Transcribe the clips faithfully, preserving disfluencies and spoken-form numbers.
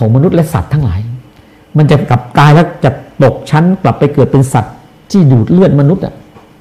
ของมนุษย์และสัตว์ทั้งหลายมันจะกลับตายแล้วจะตกชั้นกลับไปเกิดเป็นสัตว์ที่ดูดเลือดมนุษย์อ่ะ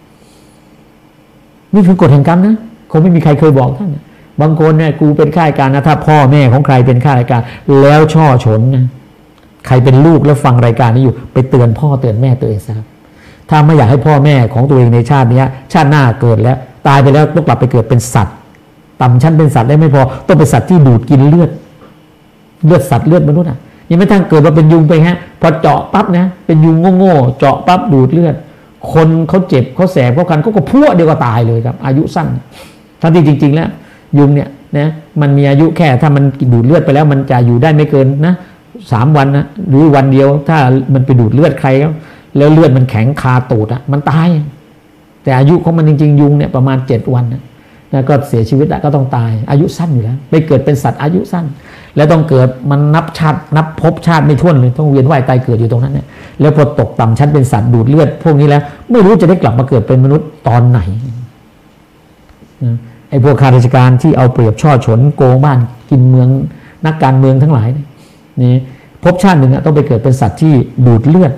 นี่คือกฎแห่งกรรมนะคงไม่มีใครเคยบอกท่านบางคนเนี่ยกูเป็นข้าราชการนะถ้าพ่อแม่ของใครเป็นข้าราชการแล้วช่อฉนนะใครเป็นลูกแล้วฟังรายการนี้อยู่ไปเตือนพ่อเตือนแม่ตัวเองซะถ้าไม่อยากให้พ่อแม่ของตัวเองในชาตินี้ชาติหน้าเกิดแล้วตายไปแล้วต้องกลับไปเกิดเป็นสัตว์ต่ำชั้นเป็นสัตว์ได้ไม่พอต้องเป็นสัตว์ที่ดูดกินเลือดเลือดสัตว์เลือดมนุษย์อ่ะยังไม่ทั้งเกิดมาเป็นยุงไปฮะพอเจาะปั๊บนะเป็นยุงโง่ๆเจาะปั๊บดูดเลือดคนเขาเจ็บเขาแสบเขาคันเขาก็พั่วเดียวก็ตายเลยครับอายุสั้นทั้งที่จริงๆแล้วยุงเนี่ยนะมันมีอายุแค่ถ้ามันดูดเลือดไปแล้วมันจะอยู่ได้ไม่เกินนะสามวันนะหรือวันเดียวถ้ามันไปดูดเลือดใครแล้วเลือดมันแข็งคาตูดอ่ะมันตายแต่อายุของมันจริงๆยุงเนี่ยประมาณเจ็ดวันนะแล้วก็เสียชีวิตแล้วก็ต้องตายอายุสั้นอยู่แล้วไปเกิดเป็นสัตว์อายุสั้นแล้วต้องเกิดมันนับชาตินับภพชาติไม่ถ้วนเลยต้องเวียนว่ายตายเกิดอยู่ตรงนั้นเนี่ยแล้วพอตกต่ำชั้นเป็นสัตว์ดูดเลือดพวกนี้แล้วไม่รู้จะได้กลับมาเกิดเป็นมนุษย์ตอนไหนไอ้พวกข้าราชการที่เอาเปรียบช่อฉนโกงบ้านกินเมืองนักการเมืองทั้งหลายนี่ภพชาติหนึ่งต้องไปเกิดเป็นสัตว์ที่ดูดเลือด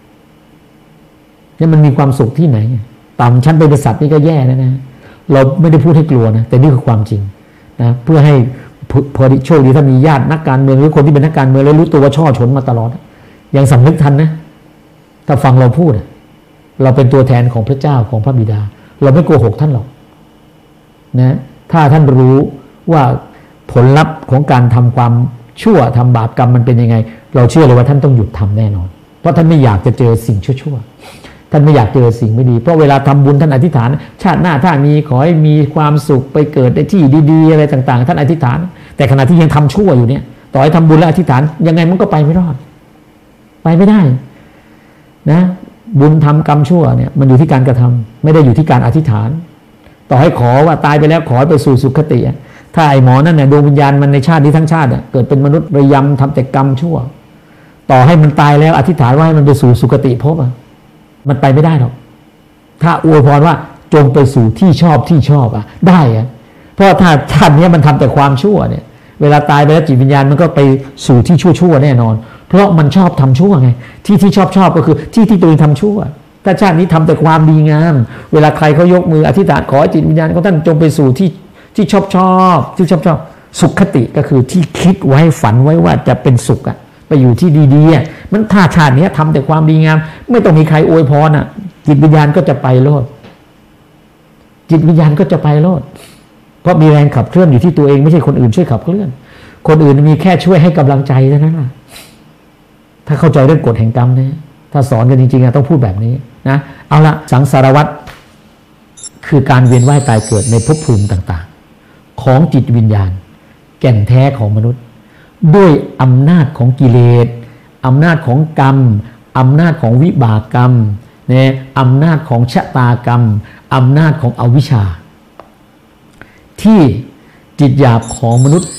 นี่มันมีความสุขที่ไหนต่ำชั้นเป็นสัตว์นี่ก็แย่นะนะเราไม่ได้พูดให้กลัวนะแต่นี่คือความจริงนะเพื่อให้พอโชคดีถ้ามีญาตินักการเมืองหรือคนที่เป็นนักการเมืองแล้วรู้ตัวว่าช่อฉนมาตลอดยังสำนึกทันนะถ้าฟังเราพูดเราเป็นตัวแทนของพระเจ้าของพระบิดาเราไม่โกหกท่านหรอกนะถ้าท่านรู้ว่าผลลัพธ์ของการทำความชั่วทำบาปกรรมมันเป็นยังไงเราเชื่อเลยว่าท่านต้องหยุดทำแน่นอนเพราะท่านไม่อยากจะเจอสิ่งชั่วๆท่านไม่อยากเจอสิ่งไม่ดีเพราะเวลาทำบุญท่านอธิษฐานชาติหน้าถ้ามีขอให้มีความสุขไปเกิดในที่ดีๆอะไรต่างๆท่านอธิษฐานแต่ขณะที่ยังทำชั่วอยู่เนี่ยต่อให้ทำบุญและอธิษฐานยังไงมันก็ไปไม่รอดไปไม่ได้นะบุญทำกรรมชั่วเนี่ยมันอยู่ที่การกระทำไม่ได้อยู่ที่การอธิษฐานต่อให้ขอว่าตายไปแล้วขอไปสู่สุคติถ้าไอ้หมอนั่นเนี่ยดวงวิญญาณมันในชาตินี้ทั้งชาติเกิดเป็นมนุษย์ระยำทำแต่กรรมชั่วต่อให้มันตายแล้วอธิษฐานว่าให้มันไปสู่สุคติภพอ่ะมันไปไม่ได้หรอกถ้าอวยพรว่าจงไปสู่ที่ชอบที่ชอบอ่ะได้อ่ะเพราะถ้าชาตินี้มันทำแต่ความชั่วเนี่ยเวลาตายไปแล้วจิตวิญญาณมันก็ไปสู่ที่ชั่วๆแน่นอนเพราะมันชอบทำชั่วไงที่ที่ชอบชอบก็คือที่ที่ตัวเองทำชั่วถ้าชาตินี้ทำแต่ความดีงามเวลาใครเขายกมืออธิษฐานขอให้จิตวิญญาณของท่านจงไปสู่ที่ที่ชอบชอบที่ชอบชอบสุขคติก็คือที่คิดไว้ฝันไว้ว่าจะเป็นสุขอ่ะไปอยู่ที่ดีๆมันถ้าชาตินี้ทำแต่ความดีงามไม่ต้องมีใครอวยพรอ่ะจิตวิญญาณก็จะไปโลดจิตวิญญาณก็จะไปโลดเพราะมีแรงขับเคลื่อนอยู่ที่ตัวเองไม่ใช่คนอื่นช่วยขับเคลื่อนคนอื่นมีแค่ช่วยให้กำลังใจเท่านั้นแหละถ้าเข้าใจเรื่องกฎแห่งกรรมเนี่ยถ้าสอนกันจริงๆต้องพูดแบบนี้นะเอาละสังสารวัฏคือการเวียนว่ายตายเกิดในภพภูมิต่างๆของจิตวิญญาณแก่นแท้ของมนุษย์ด้วยอำนาจของกิเลสอำนาจของกรรมอำนาจของวิบากกรรมเนี่ยอำนาจของชะตากรรมอำนาจของอวิชชาที่จิตหยาบของมนุษย์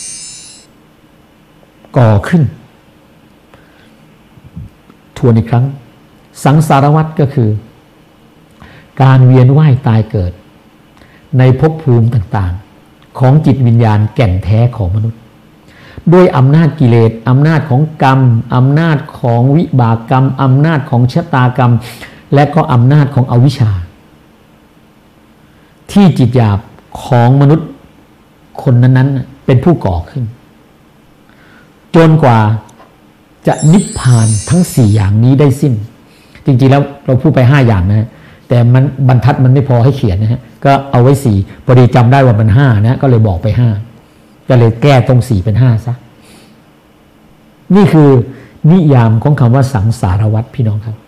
ก่อขึ้นทวนอีกครั้งสังสารวัฏก็คือการเวียนว่ายตายเกิดในภพภูมิต่างๆของจิตวิญญาณแก่นแท้ของมนุษย์ด้วยอำนาจกิเลสอำนาจของกรรมอำนาจของวิบากกรรมอำนาจของชะตากรรมและก็อำนาจของอวิชชาที่จิตหยาบของมนุษย์คนนั้นๆเป็นผู้ก่อขึ้นจนกว่าจะนิพพานทั้งสี่อย่างนี้ได้สิ้นจริงๆแล้วเราพูดไปห้าอย่างนะแต่มันบรรทัดมันไม่พอให้เขียนนะฮะก็เอาไว้สี่พอดีจำได้ว่ามันห้านะก็เลยบอกไปห้าก็เลยแก้ตรงสี่เป็นห้าซะนี่คือนิยามของคำว่าสังสารวัฏพี่น้องครับ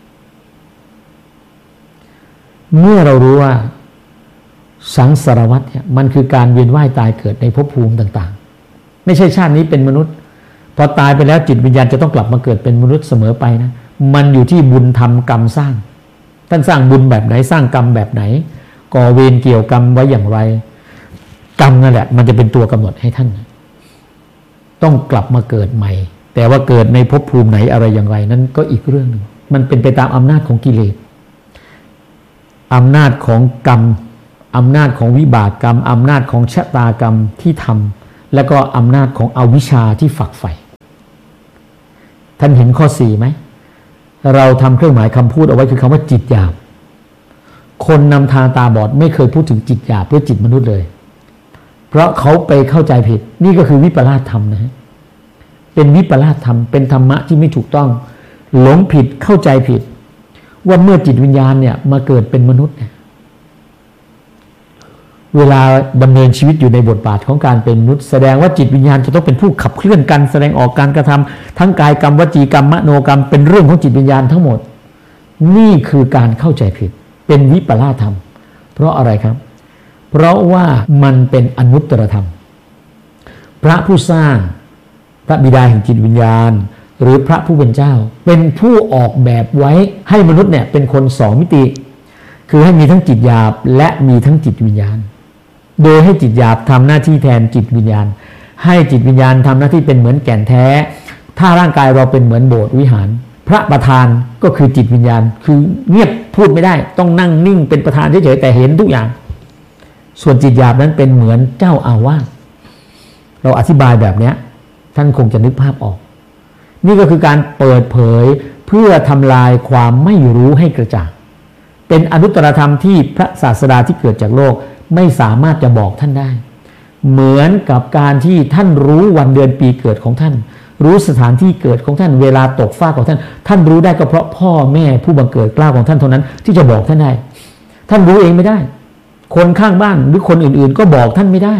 เมื่อเรารู้ว่าสังสารวัฏเนี่ยมันคือการเวียนว่ายตายเกิดในภพภูมิต่างๆไม่ใช่ชาตินี้เป็นมนุษย์พอตายไปแล้วจิตวิญญาณจะต้องกลับมาเกิดเป็นมนุษย์เสมอไปนะมันอยู่ที่บุญทำกรรมสร้างท่านสร้างบุญแบบไหนสร้างกรรมแบบไหนก่อเวรเกี่ยวกรรมไว้อย่างไรกรรมนั่นแหละมันจะเป็นตัวกำหนดให้ท่านต้องกลับมาเกิดใหม่แต่ว่าเกิดในภพภูมิไหนอะไรอย่างไรนั้นก็อีกเรื่องหนึ่งมันเป็นไปตามอำนาจของกิเลสอำนาจของกรรมอำนาจของวิบากกรรมอำนาจของชะตากรรมที่ทำและก็อำนาจของอวิชชาที่ฝักใฝ่ท่านเห็นข้อสี่ไหมเราทำเครื่องหมายคำพูดเอาไว้คือคำว่าจิตหยาบคนนำทางตาบอดไม่เคยพูดถึงจิตหยาบหรือจิตมนุษย์เลยเพราะเขาไปเข้าใจผิดนี่ก็คือวิปลาสธรรมนะฮะเป็นวิปลาสธรรมเป็นธรรมะที่ไม่ถูกต้องหลงผิดเข้าใจผิดว่าเมื่อจิตวิญญาณเนี่ยมาเกิดเป็นมนุษย์เนี่ยเวลาดำเนินชีวิตอยู่ในบทบาทของการเป็นมนุษย์แสดงว่าจิตวิญญาณจะต้องเป็นผู้ขับเคลื่อนกันแสดงออกการกระทำทั้งกายกรรมวจีกรรมมโนกรรมเป็นเรื่องของจิตวิญญาณทั้งหมดนี่คือการเข้าใจผิดเป็นวิปลาสธรรมเพราะอะไรครับเพราะว่ามันเป็นอนุตตรธรรมพระผู้สร้างพระบิดาแห่งจิตวิญญาณหรือพระผู้เป็นเจ้าเป็นผู้ออกแบบไว้ให้มนุษย์เนี่ยเป็นคนสองมิติคือให้มีทั้งจิตหยาบและมีทั้งจิตวิญญาณโดยให้จิตหยาบทำหน้าที่แทนจิตวิญญาณให้จิตวิญญาณทำหน้าที่เป็นเหมือนแก่นแท้ถ้าร่างกายเราเป็นเหมือนโบสถ์วิหารพระประธานก็คือจิตวิญญาณคือเงียบพูดไม่ได้ต้องนั่งนิ่งเป็นประธานเฉยๆแต่เห็นทุกอย่างส่วนจิตหยาบนั้นเป็นเหมือนเจ้าอาวาสเราอธิบายแบบนี้ท่านคงจะนึกภาพออกนี่ก็คือการเปิดเผยเพื่อทำลายความไม่รู้ให้กระจ่างเป็นอนุตตรธรรมที่พระศาสดาที่เกิดจากโลกไม่สามารถจะบอกท่านได้เหมือนกับการที่ท่านรู้วันเดือนปีเกิดของท่านรู้สถานที่เกิดของท่านเวลาตกฟากของท่านท่านรู้ได้ก็เพราะพ่อแม่ผู้บังเกิดเกล้าของท่านเท่านั้นที่จะบอกท่านได้ท่านรู้เองไม่ได้คนข้างบ้านหรือคนอื่นๆก็บอกท่านไม่ได้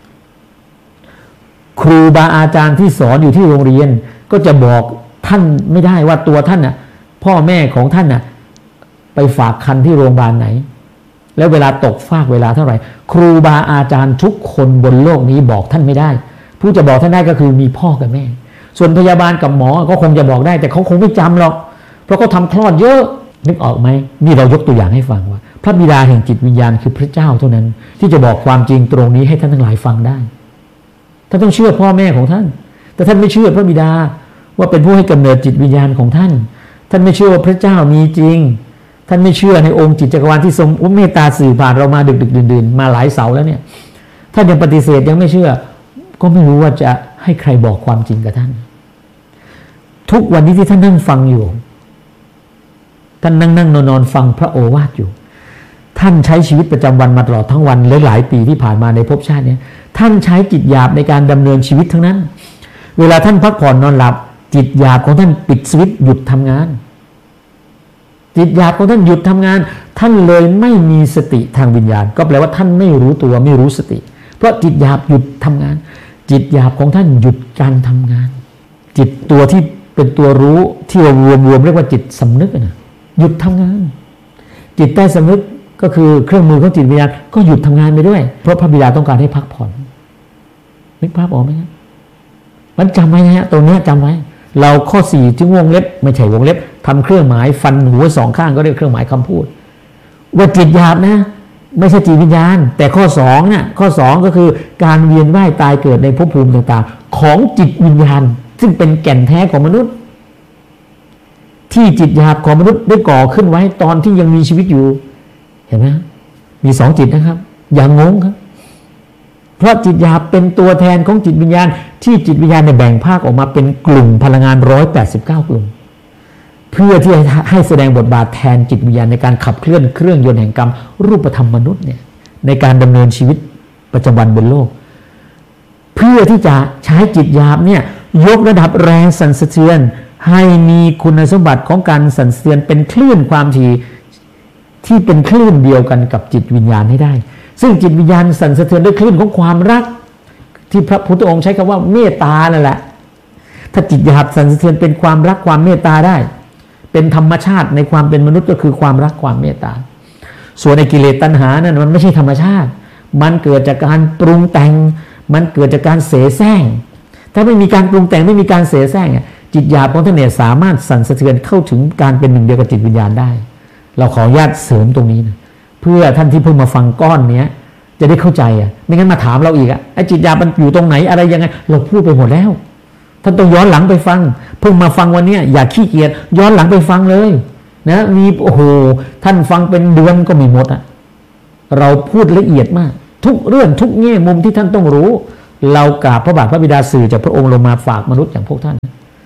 ครูบาอาจารย์ที่สอนอยู่ที่โรงเรียนก็จะบอกท่านไม่ได้ว่าตัวท่านน่ะพ่อแม่ของท่านน่ะไปฝากคันที่โรงพยาบาลไหนแล้วเวลาตกฟากเวลาเท่าไหร่ครูบาอาจารย์ทุกคนบนโลกนี้บอกท่านไม่ได้ผู้จะบอกท่านได้ก็คือมีพ่อกับแม่ส่วนพยาบาลกับหมอก็คงจะบอกได้แต่เขาคงไม่จำหรอกเพราะเขาทำคลอดเยอะนึกออกไหมนี่เรายกตัวอย่างให้ฟังว่าพระบิดาแห่งจิตวิญญาณคือพระเจ้าเท่านั้นที่จะบอกความจริงตรงนี้ให้ท่านทั้งหลายฟังได้ท่านต้องเชื่อพ่อแม่ของท่านแต่ท่านไม่เชื่อพระบิดาว่าเป็นผู้ให้กำเนิดจิตวิญญาณของท่านท่านไม่เชื่อว่าพระเจ้ามีจริงท่านไม่เชื่อในองค์จิตจักรวาลที่ทรงเมตตาสื่อผ่านเรามาดึกดึกดื่นดื่นมาหลายเสาแล้วเนี่ยท่านยังปฏิเสธยังไม่เชื่อก็ไม่รู้ว่าจะให้ใครบอกความจริงกับท่านทุกวันนี้ที่ท่านนั่งฟังอยู่ท่านนั่งนั่งนอนนอนฟังพระโอวาทอยู่ท่านใช้ชีวิตประจำวันมาตลอดทั้งวันและหลายปีที่ผ่านมาในภพชาตินี้ท่านใช้จิตหยาบในการดำเนินชีวิตทั้งนั้นเวลาท่านพักผ่อนนอนหลับจิตหยาบของท่านปิดสวิตช์หยุดทำงานจิตหยาบของท่านหยุดทำงานท่านเลยไม่มีสติทางวิญญาณก็แปลว่าท่านไม่รู้ตัวไม่รู้สติเพราะจิตหยาบหยุดทำงานจิตหยาบของท่านหยุดการทำงานจิตตัวที่เป็นตัวรู้ที่เรารวมๆเรียกว่าจิตสำนึกนะหยุดทำงานจิตใต้สำนึกก็คือเครื่องมือของจิตวิญญาณก็หยุดทำงานไปด้วยเพราะพระบิดาต้องการให้พักผ่อนนึกภาพออกไหมครับมันจำไว้นะฮะตรงนี้จำไว้เราข้อสี่ที่วงเล็บไม่ใช่วงเล็บทำเครื่องหมายฟันหัวสองข้างก็เรียกเครื่องหมายคำพูดว่าจิตหยาบนะไม่ใช่จิตวิญญาณแต่ข้อสองเนี่ยข้อสองก็คือการเวียนว่ายตายเกิดในภพภูมิต่างๆของจิตวิญญาณซึ่งเป็นแก่นแท้ของมนุษย์ที่จิตหยาบของมนุษย์ได้ก่อขึ้นไว้ตอนที่ยังมีชีวิตอยู่เห็นไหมมีสองจิตนะครับอย่างงงครับเพราะจิตหยาบเป็นตัวแทนของจิตวิญญาณที่จิตวิญญาณเนี่ยแบ่งภาคออกมาเป็นกลุ่มพลังงานหนึ่งร้อยแปดสิบเก้ากลุ่มเพื่อที่ให้แสดงบทบาทแทนจิตวิญญาณในการขับเคลื่อนเครื่องยนต์แห่งกรรมรูปธรรมมนุษย์เนี่ยในการดำเนินชีวิตประจำวันบนโลกเพื่อที่จะใช้จิตหยาบเนี่ยยกระดับแรงสั่นสะเทือนให้มีคุณสมบัติของการสั่นสะเทือนเป็นคลื่นความถี่ที่เป็นคลื่นเดียวกันกับจิตวิญญาณให้ได้ซึ่งจิตวิญญาณสั่นสะเทือนด้วยคลื่นของความรักที่พระพุทธองค์ใช้คำว่าเมตตานั่นแหละถ้าจิตหยาบสั่นสะเทือนเป็นความรักความเมตตาได้เป็นธรรมชาติในความเป็นมนุษย์ก็คือความรักความเมตตาส่วนในกิเลสตัณหานั้นมันไม่ใช่ธรรมชาติมันเกิดจากการปรุงแต่งมันเกิดจากการเสแสร้งถ้าไม่มีการปรุงแต่งไม่มีการเสแสร้งจิตหยาบของท่านเนี่ยสามารถสั่นสะเทือนเข้าถึงการเป็นหนึ่งเดียวกับจิตวิญญาณได้เราขออนุญาตเสริมตรงนี้นะเพื่อท่านที่เพิ่งมาฟังก้อนเนี้ยจะได้เข้าใจอ่ะไม่งั้นมาถามเราอีกอ่ะไอ้จิตหยาบมันอยู่ตรงไหนอะไรยังไงเราพูดไปหมดแล้วท่านต้องย้อนหลังไปฟังเพิ่งมาฟังวันนี้อย่าขี้เกียจย้อนหลังไปฟังเลยนะมีโอ้โหท่านฟังเป็นเดือนก็ไม่หมดอ่ะเราพูดละเอียดมากทุกเรื่องทุกแง่มุมที่ท่านต้องรู้เรากราบพระบาทพระบิดาสื่อจากพระองค์ลงมาฝากมนุษย์อย่างพวกท่าน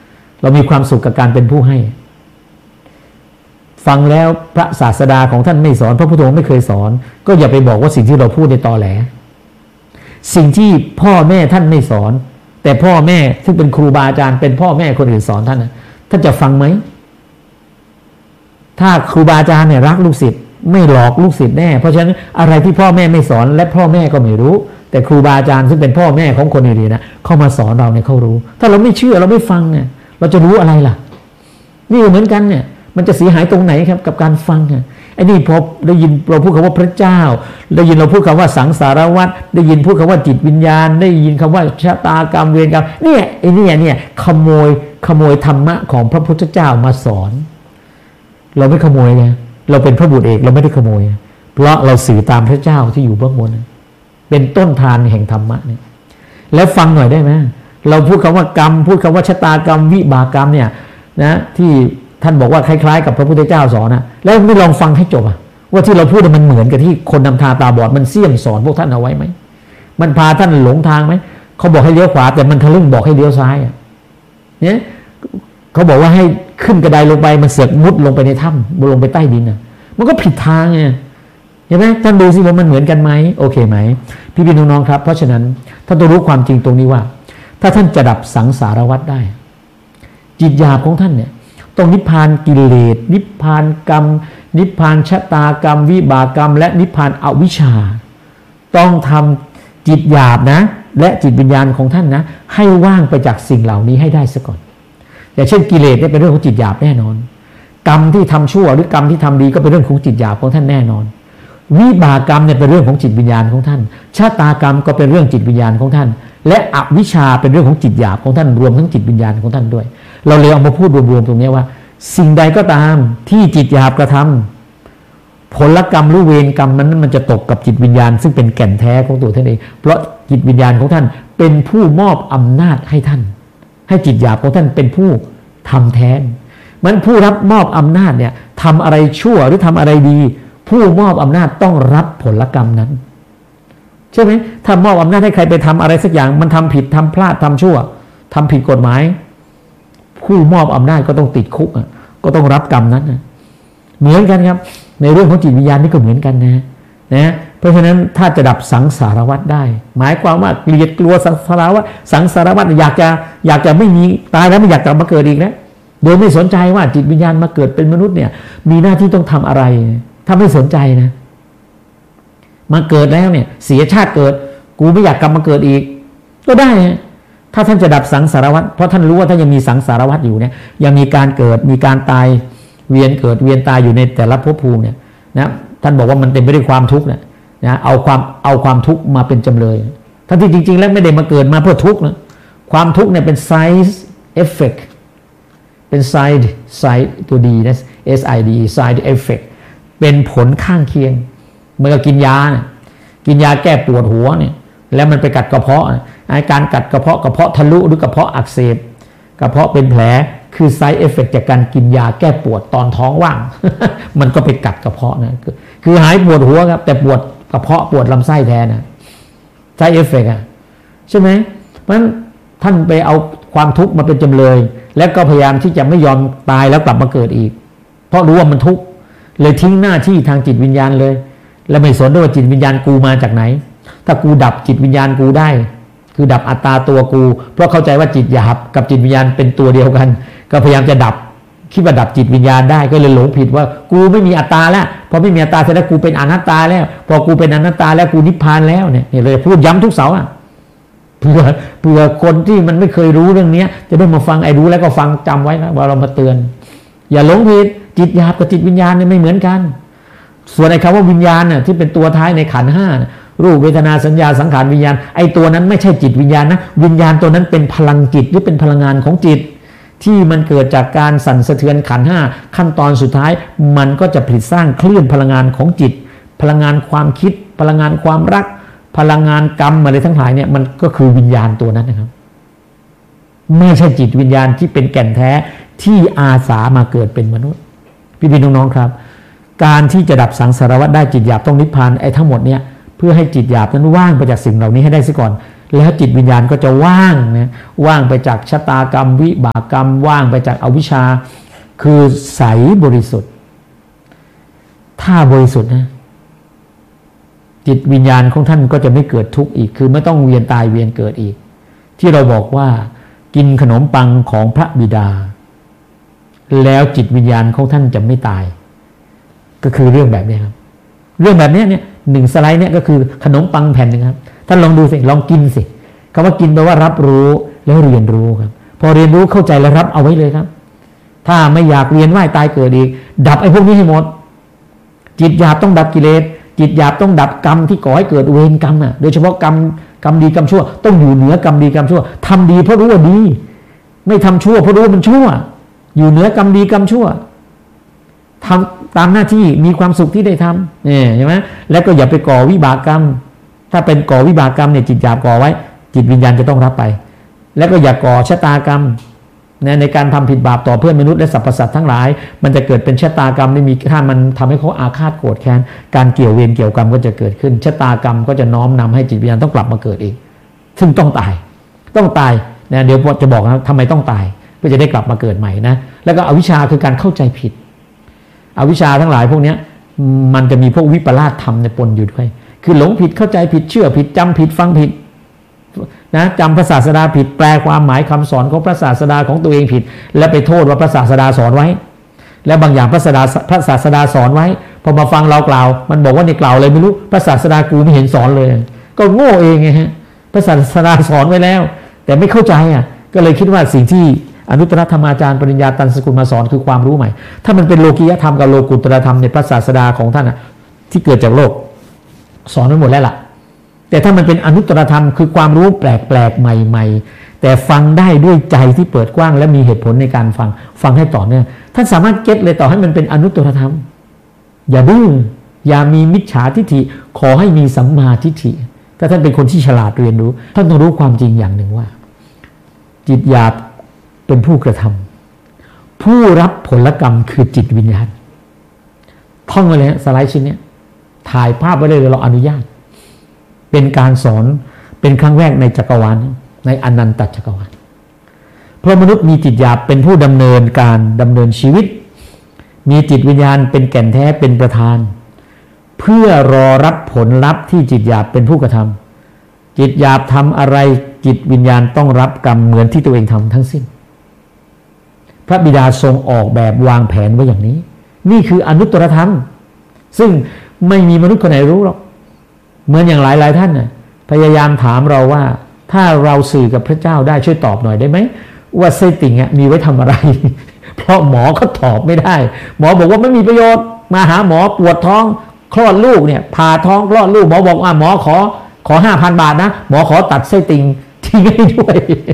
เรามีความสุขกับการเป็นผู้ให้ฟังแล้วพระศาสดาของท่านไม่สอนพระพุทธองค์ไม่เคยสอนก็อย่าไปบอกว่าสิ่งที่เราพูดในตอแหลสิ่งที่พ่อแม่ท่านไม่สอนแต่พ่อแม่ซึ่งเป็นครูบาอาจารย์เป็นพ่อแม่คนอื่นสอนท่านนะท่านจะฟังไหมถ้าครูบาอาจารย์เนี่ยรักลูกศิษย์ไม่หลอกลูกศิษย์แน่เพราะฉะนั้นอะไรที่พ่อแม่ไม่สอนและพ่อแม่ก็ไม่รู้แต่ครูบาอาจารย์ซึ่งเป็นพ่อแม่ของคนอื่นๆนะเข้ามาสอนเราเนี่ยเขารู้ถ้าเราไม่เชื่อเราไม่ฟังเนี่ยเราจะรู้อะไรล่ะนี่เหมือนกันเนี่ยมันจะเสียหายตรงไหนครับกับการฟังอ่ะไอ้นี่พอได้ยินเราพูดคำว่าพระเจ้าได้ยินเราพูดคำว่าสังสารวัฏได้ยินพูดคำว่าจิตวิญญาณได้ยินคำว่าชะตากรรมเวรกรรมเนี่ยไอ้นี่เนี่ยขโมยขโมยธรรมะของพระพุทธเจ้ามาสอนเราไม่ขโมยไงเราเป็นพระบุตรเอกเราไม่ได้ขโมยเพราะเราสื่อตามพระเจ้าที่อยู่เบื้องบนเป็นต้นทานแห่งธรรมะเนี่ยแล้วฟังหน่อยได้ไหมเราพูดคำว่ากรรมพูดคำว่าชะตากรรมวิบากกรรมเนี่ยนะที่ท่านบอกว่าคล้ายๆกับพระพุทธเจ้าสอนนะแล้วไม่ลองฟังให้จบอ่ะว่าที่เราพูดมันเหมือนกับที่คนนำทางตาบอดมันเสี่ยมสอนพวกท่านเอาไว้ไหมมันพาท่านหลงทางไหมเขาบอกให้เลี้ยวขวาแต่มันทะลึ่งบอกให้เลี้ยวซ้ายอ่ะเนี่ยเขาบอกว่าให้ขึ้นกระไดลงไปมันเสือกมุดลงไปในถ้ำลงไปใต้ดินอ่ะมันก็ผิดทางไงเห็นไหมท่านดูสิว่ามันเหมือนกันไหมโอเคไหมพี่พี่น้องๆครับเพราะฉะนั้นท่านต้องรู้ความจริงตรงนี้ว่าถ้าท่านจะดับสังสารวัฏได้จิตหยาบของท่านเนี่ยต้องนิพพานกิเลสนิพพานกรรมนิพพานชะตากรรมวิบากกรรมและนิพพานอวิชชาต้องทำจิตหยาบนะและจิตวิญญาณของท่านนะให้ว่างไปจากสิ่งเหล่านี้ให้ได้ซะก่อนอย่างเช่นกิเลสเนี่ยเป็นเรื่องของจิตหยาบแน่นอนกรรมที่ทำชั่วหรือกรรมที่ทำดีก็เป็นเรื่องของจิตหยาบของท่านแน่นอนวิบากกรรมเนี่ยเป็นเรื่องของจิตวิญญาณของท่านชะตากรรมก็เป็นเรื่องจิตวิญญาณของท่านและอวิชชาเป็นเรื่องของจิตหยาบของท่านรวมทั้งจิตวิญญาณของท่านด้วยเราเลยเอามาพูดรวมๆตรงนี้ว่าสิ่งใดก็ตามที่จิตหยาบกระทำผลกรรมหรือเวรกรรมนั้นมันจะตกกับจิตวิญญาณซึ่งเป็นแก่นแท้ของตัวท่านเองเพราะจิตวิญญาณของท่านเป็นผู้มอบอำนาจให้ท่านให้จิตหยาบของท่านเป็นผู้ทำแทนมันผู้รับมอบอำนาจเนี่ยทำอะไรชั่วหรือทำอะไรดีผู้มอบอำนาจต้องรับผลกรรมนั้นใช่ไหมถ้ามอบอำนาจให้ใครไปทำอะไรสักอย่างมันทำผิดทำพลาดทำชั่วทำผิดกฎหมายผู้มอบอำนาจก็ต้องติดคุกก็ต้องรับกรรมนั้นเหมือนกันครับในเรื่องของจิตวิญญาณนี่ก็เหมือนกันนะนะเพราะฉะนั้นถ้าจะดับสังสารวัฏได้หมายความว่าเกลียดกลัวสังสารวัฏสังสารวัฏอยากจะอยากจะไม่มีตายแล้วไม่อยากกลับมาเกิดอีกนะโดยไม่สนใจว่าจิตวิญญาณมาเกิดเป็นมนุษย์เนี่ยมีหน้าที่ต้องทำอะไรถ้าไม่สนใจนะมาเกิดแล้วเนี่ยเสียชาติเกิดกูไม่อยากกลับมาเกิดอีกก็ได้ถ้าท่านจะดับสังสารวัฏเพราะท่านรู้ว่าท่านยังมีสังสารวัฏอยู่เนี่ยยังมีการเกิดมีการตายเวียนเกิดเวียนตายอยู่ในแต่ละภพภูมิเนี่ยนะท่านบอกว่ามันเต็มไปด้วยความทุกข์เนี่ยนะเอาความเอาความทุกข์มาเป็นจำเลยทั้งที่จริงๆแล้วไม่ได้มาเกิดมาเพื่อทุกข์นะความทุกข์เนี่ยเป็น side effect เป็น side side ตัวดีนะ S I D side effect เป็นผลข้างเคียงเมื่อกินยาเนี่ยกินยาแก้ปวดหัวเนี่ยแล้วมันไปกัดกระเพาะอาการกัดกระเพาะกระเพาะทะลุหรือกระเพาะอักเสบกระเพาะเป็นแผลคือ side effect จากการกินยาแก้ปวดตอนท้องว่าง มันก็ไปกัดกระเพาะนะคือหายปวดหัวครับแต่ปวดกระเพาะปวดลำไส้แทนนะ side effect อ่ะใช่ไหมเพราะฉะนั้นท่านไปเอาความทุกข์มาเป็นจำเลยแล้วก็พยายามที่จะไม่ยอมตายแล้วกลับมาเกิดอีกเพราะรู้ว่ามันทุกข์เลยทิ้งหน้าที่ทางจิตวิญญาณเลยแล้วไม่สนด้วยว่าจิตวิญญาณกูมาจากไหนถ้ากูดับจิตวิญญาณกูได้คือดับอัตตาตัวกูเพราะเข้าใจว่าจิตหยาบกับจิตวิญญาณเป็นตัวเดียวกันก็พยายามจะดับคิดว่าดับจิตวิญญาณได้ก็เลยหลงผิดว่ากูไม่มีอัตตาแล้วพอไม่มีอัตตาแสดงกูเป็นอนัตตาแล้วพอกูเป็นอนัตตาแล้วกูนิพพานแล้วเนี่ยเลยพูดย้ำทุกเสาร์อ่ะเพื่อเพื่อคนที่มันไม่เคยรู้เรื่องนี้จะได้มาฟังไอ้รู้แล้วก็ฟังจำไว้นะว่าเรามาเตือนอย่าหลงผิดจิตหยาบกับจิตวิญญาณเนี่ยไม่เหมือนกันส่วนไอ้คำว่าวิญญาณน่ะที่เป็นตัวท้ายในขันธ์ห้ารูปเวทนาสัญญาสังขารวิญญาณไอ้ตัวนั้นไม่ใช่จิตวิญญาณนะวิญญาณตัวนั้นเป็นพลังจิตหรือเป็นพลังงานของจิตที่มันเกิดจากการสั่นสะเทือนขันธ์ห้าขั้นตอนสุดท้ายมันก็จะผลิตสร้างคลื่นพลังงานของจิตพลังงานความคิดพลังงานความรักพลังงานกรรมอะไรทั้งหลายเนี่ยมันก็คือวิญญาณตัวนั้นนะครับไม่ใช่จิตวิญญาณที่เป็นแก่นแท้ที่อาสามาเกิดเป็นมนุษย์พี่พี่น้องๆครับการที่จะดับสังสารวัฏได้จิตหยาบต้องนิพพานไอ้ทั้งหมดเนี่ยเพื่อให้จิตหยาบนั้นว่างไปจากสิ่งเหล่านี้ให้ได้ซะก่อนแล้วจิตวิญญาณก็จะว่างนะว่างไปจากชะตากรรมวิบากกรรมว่างไปจากอวิชชาคือใสบริสุทธิ์ถ้าบริสุทธิ์นะจิตวิญญาณของท่านก็จะไม่เกิดทุกข์อีกคือไม่ต้องเวียนตายเวียนเกิดอีกที่เราบอกว่ากินขนมปังของพระบิดาแล้วจิตวิญญาณของท่านจะไม่ตายก็คือเรื่องแบบนี้ครับเรื่องแบบนี้เนี่ยหนึ่งสไลด์เนี่ยก็คือขนมปังแผ่นนึงครับท่านลองดูสิลองกินสิคำว่ากินแปลว่ารับรู้แล้วเรียนรู้ครับพอเรียนรู้เข้าใจแล้วรับเอาไว้เลยครับถ้าไม่อยากเวียนว่ายตายเกิดอีกดับไอ้พวกนี้ให้หมดจิตหยาบต้องดับกิเลสจิตหยาบต้องดับกรรมที่ก่อให้เกิดเวรกรรมอ่ะโดยเฉพาะกรรมกรรมดีกรรมชั่วต้องอยู่เหนือกรรมดีกรรมชั่วทำดีเพราะรู้ว่าดีไม่ทำชั่วเพราะรู้ว่ามันชั่วอยู่เหนือกรรมดีกรรมชั่วทำตามหน้าที่มีความสุขที่ได้ทำเนี่ยใช่ไหมแล้วก็อย่าไปก่อวิบากกรรมถ้าเป็นก่อวิบากกรรมเนี่ยจิตหยาบก่อไว้จิตวิญญาณจะต้องรับไปแล้วก็อย่าก่อชะตากรรมในการทำผิดบาปต่อเพื่อนมนุษย์และสรรพสัตว์ทั้งหลายมันจะเกิดเป็นชะตากรรมไม่มีถ้ามันทำให้เขาอาฆาตโกรธแค้นการเกี่ยวเวรเกี่ยวกรรมก็จะเกิดขึ้นชะตากรรมก็จะน้อมนำให้จิตวิญญาณต้องกลับมาเกิดอีกซึ่งต้องตายต้องตายนะเดี๋ยวจะบอกนะทำไมต้องตายเพื่อจะได้กลับมาเกิดใหม่นะแล้วก็อวิชชาคือการเข้าใจผิดอวิชชาทั้งหลายพวกนี้มันจะมีพวกวิปลาสธรรมในปนอยู่ด้วยคือหลงผิดเข้าใจผิดเชื่อผิดจำผิดฟังผิดนะจำพระศาสดาผิดแปลความหมายคำสอนของพระศาสดาของตัวเองผิดและไปโทษว่าพระศาสดาสอนไว้และบางอย่างพระศาสดาพระศาสดาสอนไว้พอมาฟังเรากล่าวมันบอกว่าในกล่าวอะไรไม่รู้พระศาสดากูไม่เห็นสอนเลยก็โง่เองไงฮะพระศาสดาสอนไว้แล้วแต่ไม่เข้าใจอ่ะก็เลยคิดว่าสิ่งที่อนุตตรธรรมาจารย์ปริญญาตันสกุลมาสอนคือความรู้ใหม่ถ้ามันเป็นโลกียธรรมกับโลกุตตรธรรมในพระศาสดาของท่านอ่ะที่เกิดจากโลกสอนไว้หมดแล้วล่ะแต่ถ้ามันเป็นอนุตตรธรรมคือความรู้แปลกๆใหม่ๆแต่ฟังได้ด้วยใจที่เปิดกว้างและมีเหตุผลในการฟังฟังให้ต่อเนื่องท่านสามารถเก็ตเลยต่อให้มันเป็นอนุตตรธรรมอย่าดื้ออย่ามีมิจฉาทิฏฐิขอให้มีสัมมาทิฏฐิถ้าท่านเป็นคนที่ฉลาดเรียนรู้ท่านต้องรู้ความจริงอย่างหนึ่งว่าจิตหยาบเป็นผู้กระทำผู้รับผลกรรมคือจิตวิญญาณท่องไว้เลยสไลด์ชิ้นนี้ถ่ายภาพไว้เลยเราอนุญาตเป็นการสอนเป็นครั้งแรกในจักรวาลในอนันตจักรวาลเพราะมนุษย์มีจิตหยาบเป็นผู้ดำเนินการดำเนินชีวิตมีจิตวิญญาณเป็นแก่นแท้เป็นประธานเพื่อรอรับผลลัพธ์ที่จิตหยาบเป็นผู้กระทำจิตหยาบทำอะไรจิตวิญญาณต้องรับกรรมเหมือนที่ตัวเองทำทั้งสิ้นพระบิดาทรงออกแบบวางแผนไว้อย่างนี้นี่คืออนุตตรธรรมซึ่งไม่มีมนุษย์คนไหนรู้หรอกเหมือนอย่างหลายหลายท่านน่ะพยายามถามเราว่าถ้าเราสื่อกับพระเจ้าได้ช่วยตอบหน่อยได้ไหมว่าไส้ติ่งอ่ะมีไว้ทำอะไร เพราะหมอก็ตอบไม่ได้หมอบอกว่าไม่มีประโยชน์มาหาหมอปวดท้องคลอดลูกเนี่ยผ่าท้องคลอดลูกหมอบอกว่าหมอขอขอห้าพันบาทนะหมอขอตัดไส้ติ่งทิ้งให้ด้วย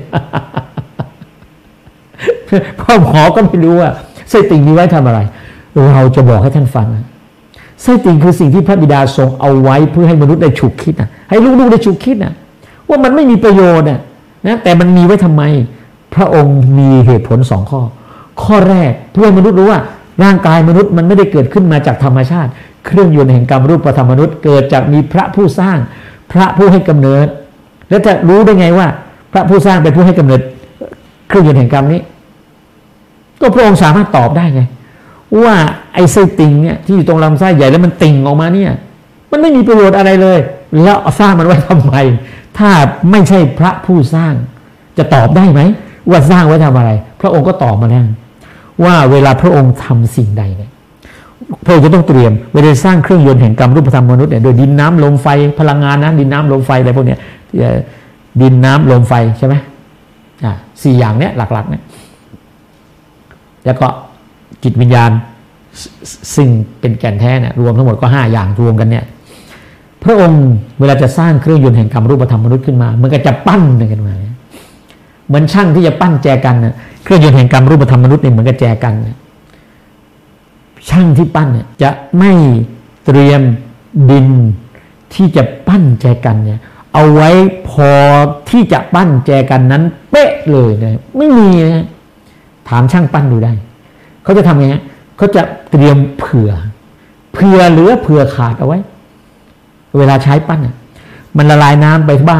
เพราะหมอก็ไม่รู้ว่าไส้ติ่งมีไว้ทำอะไรเราจะบอกให้ท่านฟังไส้ติ่งคือสิ่งที่พระบิดาทรงเอาไว้เพื่อให้มนุษย์ได้ฉุกคิดนะให้ลูกๆได้ฉุกคิดนะว่ามันไม่มีประโยชน์นะนะแต่มันมีไว้ทำไมพระองค์มีเหตุผลสองข้อข้อแรกเพื่อมนุษย์รู้ว่าร่างกายมนุษย์มันไม่ได้เกิดขึ้นมาจากธรรมชาติเครื่องยนต์แห่งกรรมรูปธรรมมนุษย์เกิดจากมีพระผู้สร้างพระผู้ให้กำเนิดแล้วจะรู้ได้ไงว่าพระผู้สร้างเป็นผู้ให้กำเนิดเครื่องยนต์แห่งกรรมนี้ก็พระองค์สามารถตอบได้ไงว่าไอ้ไส้ติ่งเนี่ยที่อยู่ตรงลำไส้ใหญ่แล้วมันติ่งออกมาเนี่ยมันไม่มีประโยชน์อะไรเลยแล้วสร้างมันไว้ทำไมถ้าไม่ใช่พระผู้สร้างจะตอบได้ไหมว่าสร้างไว้ทำอะไรพระองค์ก็ตอบมาแล้วว่าเวลาพระองค์ทำสิ่งใดเนี่ยพระองค์จะต้องเตรียมเวลาสร้างเครื่องยนต์แห่งกรรมรูปธรรมมนุษย์เนี่ยโดยดินน้ำลมไฟพลังงานนะดินน้ำลมไฟอะไรพวกเนี้ยดินน้ำลมไฟใช่ไหมอ่าสี่อย่างเนี้ยหลักๆเนี่ยแล้วก็จิตวิญญาณซึ่งเป็นแก่นแท้เนี่ยรวมทั้งหมดก็ห้าอย่างรวมกันเนี่ยพระองค์เวลาจะสร้างเครื่องยนต์แห่งกรรมรูปธรรมมนุษย์ขึ้นมามันก็จะปั้นกันมาเหมือนช่างที่จะปั้นแจกันนะเครื่องยนต์แห่งกรรมรูปธรรมมนุษย์เนี่ยเหมือนกับแจกันช่างที่ปั้นเนี่ยจะไม่เตรียมดินที่จะปั้นแจกันเนี่ยเอาไว้พอที่จะปั้นแจกันนั้นเป๊ะเลยนะไม่มีนะถามช่างปั้นดูได้เขาจะทำไงฮะเขาจะเตรียมเผื่อเผื่อเหลือเผื่อขาดเอาไว้เวลาใช้ปั้นมันละลายน้ำไปบ้าง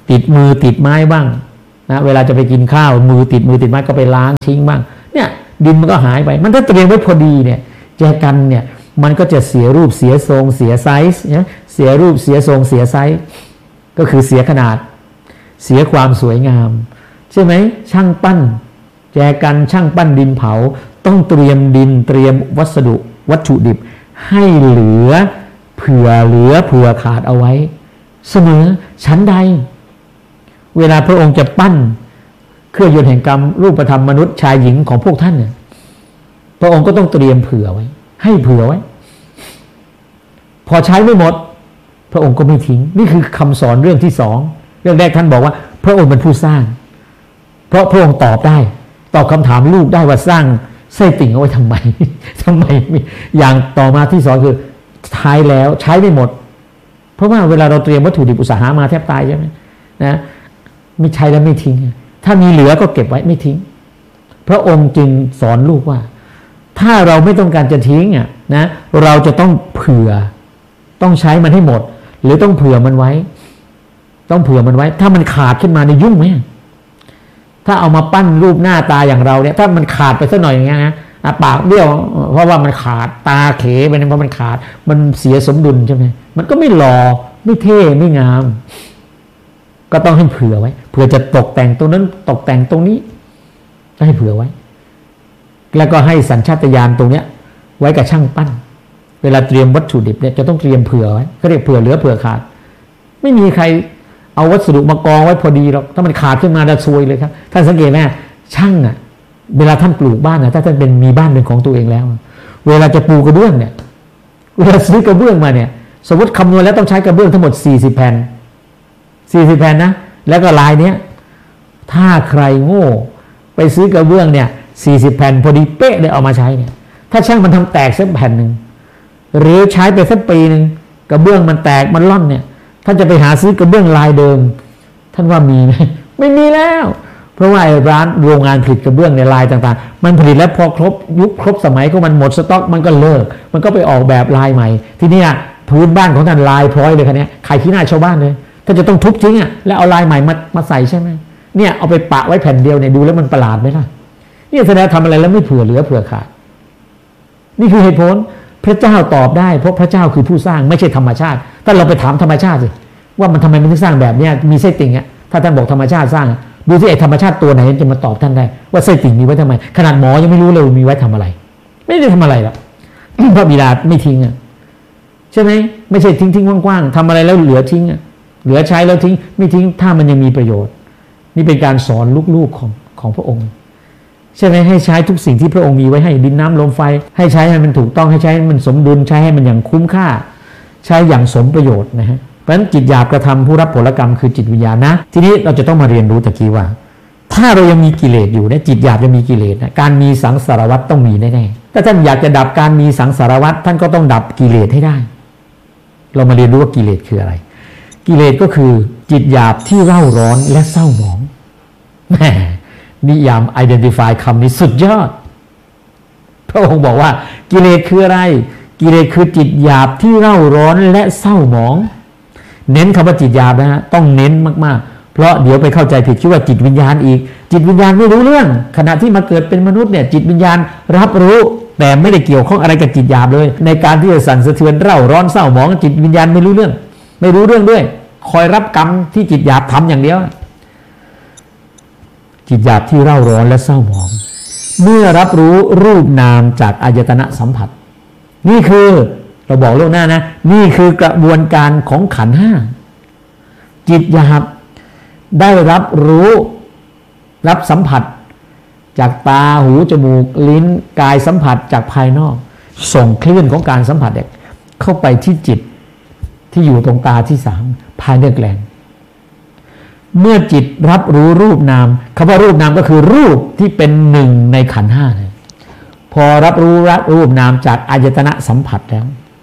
ติดมือติดไม้บ้างนะเวลาจะไปกินข้าวมือติดมือติดไม้ก็ไปล้างทิ้งบ้างเนี่ยดินมันก็หายไปมันถ้าเตรียมไว้พอดีเนี่ยแจกันเนี่ยมันก็จะเสียรูปเสียทรงเสียไซส์เนี่ยเสียรูปเสียทรงเสียไซส์ก็คือเสียขนาดเสียความสวยงามใช่ไหมช่างปั้นแจกันช่างปั้นดินเผาต้องเตรียมดินเตรียมวัสดุวัตถุดิบให้เหลือเผื่อเหลือเผื่อขาดเอาไว้เสมอชั้นใดเวลาพระองค์จะปั้นเครื่องยนต์แห่งกรรมรูปธรรมมนุษย์ชายหญิงของพวกท่านเนี่ยพระองค์ก็ต้องเตรียมเผื่อไว้ให้เผื่อไว้พอใช้ไม่หมดพระองค์ก็ไม่ทิ้งนี่คือคำสอนเรื่องที่สองเรื่องแรกท่านบอกว่าพระองค์เป็นผู้สร้างเพราะพระองค์ตอบได้ตอบคำถามลูกได้ว่าสร้างไส้ติ่งเอาไว้ทำไมทำไมอย่างต่อมาที่สองคือใช้แล้วใช้ไม่หมดเพราะว่าเวลาเราเตรียมวัตถุดิบอุตสาหะมาแทบตายใช่ไหมนะไม่ใช้แล้วไม่ทิ้งถ้ามีเหลือก็เก็บไว้ไม่ทิ้งพระองค์จึงสอนลูกว่าถ้าเราไม่ต้องการจะทิ้งอ่ะนะเราจะต้องเผื่อต้องใช้มันให้หมดหรือต้องเผื่อมันไว้ต้องเผื่อมันไว้ถ้ามันขาดขึ้นมาในยุ่งไหมถ้าเอามาปั้นรูปหน้าตาอย่างเราเนี่ยถ้ามันขาดไปสักหน่อยอย่างเงี้ยนะปากเบี้ยวเพราะว่ามันขาดตาเขไปเพราะมันขาดมันเสียสมดุลใช่ไหมมันก็ไม่หล่อไม่เท่ไม่งามก็ต้องให้เผื่อไว้เผื่อจะตกแต่งตรงนั้นตกแต่งตรงนี้ให้เผื่อไว้แล้วก็ให้สัญชาตญาณตรงเนี้ยไว้กับช่างปั้นเวลาเตรียมวัตถุดิบเนี่ยจะต้องเตรียมเผื่อไว้เขาเรียกเผื่อเหลือเผื่อขาดไม่มีใครเอาวัสดุมากองไว้พอดีหรอกถ้ามันขาดขึ้นมาจะซวยเลยครับท่านสังเกตไหมช่างอ่ะเวลาท่านปลูกบ้านนะถ้าท่านเป็นมีบ้านเป็นของตัวเองแล้วเวลาจะปูกระเบื้องเนี่ยเวลาซื้อกระเบื้องมาเนี่ยสมมติคำนวณแล้วต้องใช้กระเบื้องทั้งหมดสี่สิบแผ่นสี่สิบแผ่นนะแล้วก็ลายเนี้ยถ้าใครโง่ไปซื้อกระเบื้องเนี่ยสี่สิบแผ่นพอดีเป๊ะเลยเอามาใช้เนี่ยถ้าช่างมันทำแตกสักแผ่นหนึ่งหรือใช้ไปสักปีหนึ่งกระเบื้องมันแตกมันล่อนเนี่ยท่านจะไปหาซื้อกระเบื้องลายเดิมท่านว่ามีไหมไม่มีแล้วเพราะว่าร้านโรงงานผลิตกระเบื้องในลายต่างๆมันผลิตแล้วพอครบยุคครบสมัยก็มันหมดสต็อกมันก็เลิกมันก็ไปออกแบบลายใหม่ทีนี้พื้นบ้านของท่านลายพร้อยเลยคันนี้ขายขี้หน้าชาวบ้านเลยท่านจะต้องทุบทิ้งอ่ะแล้วเอาลายใหม่มามาใส่ใช่ไหมเนี่ยเอาไปปะไว้แผ่นเดียวเนี่ยดูแล้วมันประหลาดไหมล่ะนี่แสดงทำอะไรแล้วไม่เผื่อเหลือเผื่อขาดนี่คือเหตุผลพระเจ้าตอบได้เพราะพระเจ้าคือผู้สร้างไม่ใช่ธรรมชาติถ้าเราไปถามธรรมชาติสิว่ามันทำไมมันถึงสร้างแบบนี้มีไส้ติ่งอ่ะถ้าท่านบอกธรรมชาติสร้างดูที่ไอ้ธรรมชาติตัวไหนจะมาตอบท่านได้ว่าไส้ติ่งมีไว้ทำไมขนาดหมอยังไม่รู้เลยมีไว้ทำอะไรไม่ได้ทำอะไรหรอกพระบิดาไม่ทิ้งอ่ะใช่ไหมไม่ใช่ทิ้งทิ้งกว้างๆทำอะไรแล้วเหลือทิ้งอ่ะเหลือใช้แล้วทิ้งไม่ทิ้งถ้ามันยังมีประโยชน์นี่เป็นการสอนลูกๆของของพระองค์ใช่ไหมให้ใช้ทุกสิ่งที่พระองค์มีไว้ให้ดินน้ำลมไฟให้ใช้ให้มันถูกต้องให้ใช้ให้มันสมดุลใช้ให้มันอย่างคุ้มค่าใช้อย่างสมประโยชน์นะฮะเพราะฉะนั้นจิตหยาบกระทำผู้รับผลกรรมคือจิตวิญญาณนะทีนี้เราจะต้องมาเรียนรู้ตะกี้ว่าถ้าเรายังมีกิเลสอยู่เนี่ยจิตหยาบยังมีกิเลสนะการมีสังสารวัฏต้องมีแน่ๆถ้าท่านอยากจะดับการมีสังสารวัฏท่านก็ต้องดับกิเลสให้ได้เรามาเรียนรู้ว่ากิเลสคืออะไรกิเลสก็คือจิตหยาบที่เร่าร้อนและเศร้าหมองแหมนิยาม identify คำนี้สุดยอดพระองค์บอกว่ากิเลสคืออะไรกิเลสคือจิตหยาบที่เร่าร้อนและเศร้าหมองเน้นคำว่าจิตหยาบนะฮะต้องเน้นมากๆเพราะเดี๋ยวไปเข้าใจผิดคิดว่าจิตวิญญาณอีกจิตวิญญาณไม่รู้เรื่องขณะที่มาเกิดเป็นมนุษย์เนี่ยจิตวิญญาณรับรู้แต่ไม่ได้เกี่ยวข้องอะไรกับจิตหยาบเลยในการที่จะสั่นสะเทือนเร่าร้อนเศร้าหมองจิตวิญญาณไม่รู้เรื่องไม่รู้เรื่องด้วยคอยรับกรรมที่จิตหยาบทำอย่างเดียวจิตหยาบที่เร่าร้อนและเศร้าหมองเมื่อรับรู้รูปนามจากอายตนะสัมผัสนี่คือเราบอกล่วงหน้านะนี่คือกระบวนการของขันธ์ห้าจิตหยาบได้รับรู้รับสัมผัสจากตาหูจมูกลิ้นกายสัมผัสจากภายนอกส่งคลื่นของการสัมผัสเข้าไปที่จิตที่อยู่ตรงตาที่สามภายในแกลงเมื่อจิตรับรู้รูปนามคำว่ารูปนามก็คือรูปที่เป็นหนึ่งในขันธ์ห้าเลยพอรับรู้รับรูปนามจากอายตนะสัมผัสแล้ว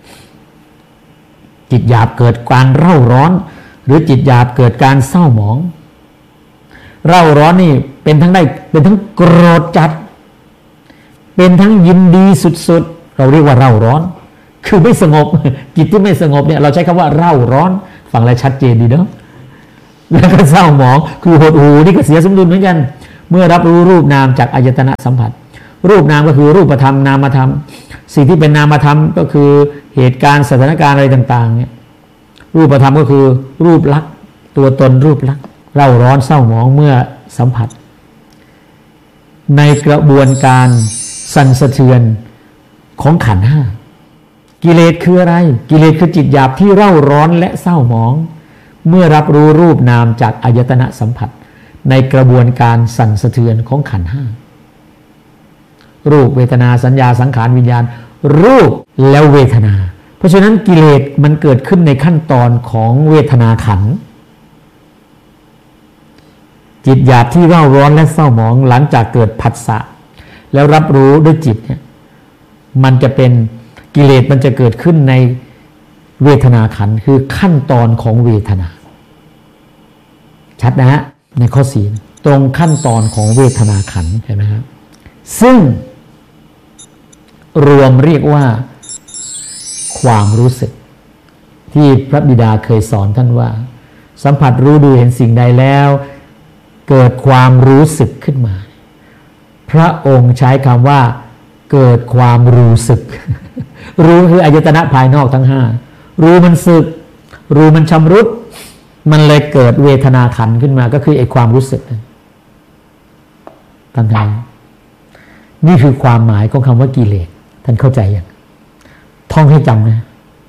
จิตหยาบเกิดการเร่าร้อนหรือจิตหยาบเกิดการเศร้าหมองเร่าร้อนนี่เป็นทั้งได้เป็นทั้งโกรธจัดเป็นทั้งยินดีสุดๆเราเรียกว่าเร่าร้อนคือไม่สงบจิตที่ไม่สงบเนี่ยเราใช้คำว่าเร่าร้อนฟังแล้วชัดเจนดีเนาะแล้วก็เศร้าหมองคือหดหู่นี่ก็เสียสมดุลเหมือนกันเมื่อรับรู้รูปนามจากอายตนะสัมผัสรูปนามก็คือรูปธรรมนามธรรมสิ่งที่เป็นนามธรรมก็คือเหตุการณ์สถานการณ์อะไรต่างๆเนี่ยรูปธรรมก็คือรูปลักษณ์ตัวตนรูปลักษณ์เร่าร้อนเศร้าหมองเมื่อสัมผัสในกระบวนการสั่นสะเทือนของขันธ์ห้ากิเลสคืออะไรกิเลสคือจิตหยาบที่เร่าร้อนและเศร้าหมองเมื่อรับรู้รูปนามจากอายตนะสัมผัสในกระบวนการสั่นสะเทือนของขันธ์ห้ารูปเวทนาสัญญาสังขารวิญญาณรูปแล้วเวทนาเพราะฉะนั้นกิเลสมันเกิดขึ้นในขั้นตอนของเวทนาขันธ์จิตหยาบที่เร่าร้อนและเศร้าหมองหลังจากเกิดผัสสะแล้วรับรู้ด้วยจิตเนี่ยมันจะเป็นกิเลสมันจะเกิดขึ้นในเวทนาขันธ์คือขั้นตอนของเวทนาชัดนะฮะในข้อสี่ตรงขั้นตอนของเวทนาขันธ์เห็นไหมครับซึ่งรวมเรียกว่าความรู้สึกที่พระบิดาเคยสอนท่านว่าสัมผัสรู้ดูเห็นสิ่งใดแล้วเกิดความรู้สึกขึ้นมาพระองค์ใช้คำว่าเกิดความรู้สึกรู้คืออายตนะภายนอกทั้งห้ารู้มันสึกรู้มันชำรุดมันเลยเกิดเวทนาขันธ์ขึ้นมาก็คือไอ้ความรู้สึกนั้นท่านทายนี่คือความหมายของคำว่ากิเลสท่านเข้าใจยังท่องให้จำนะ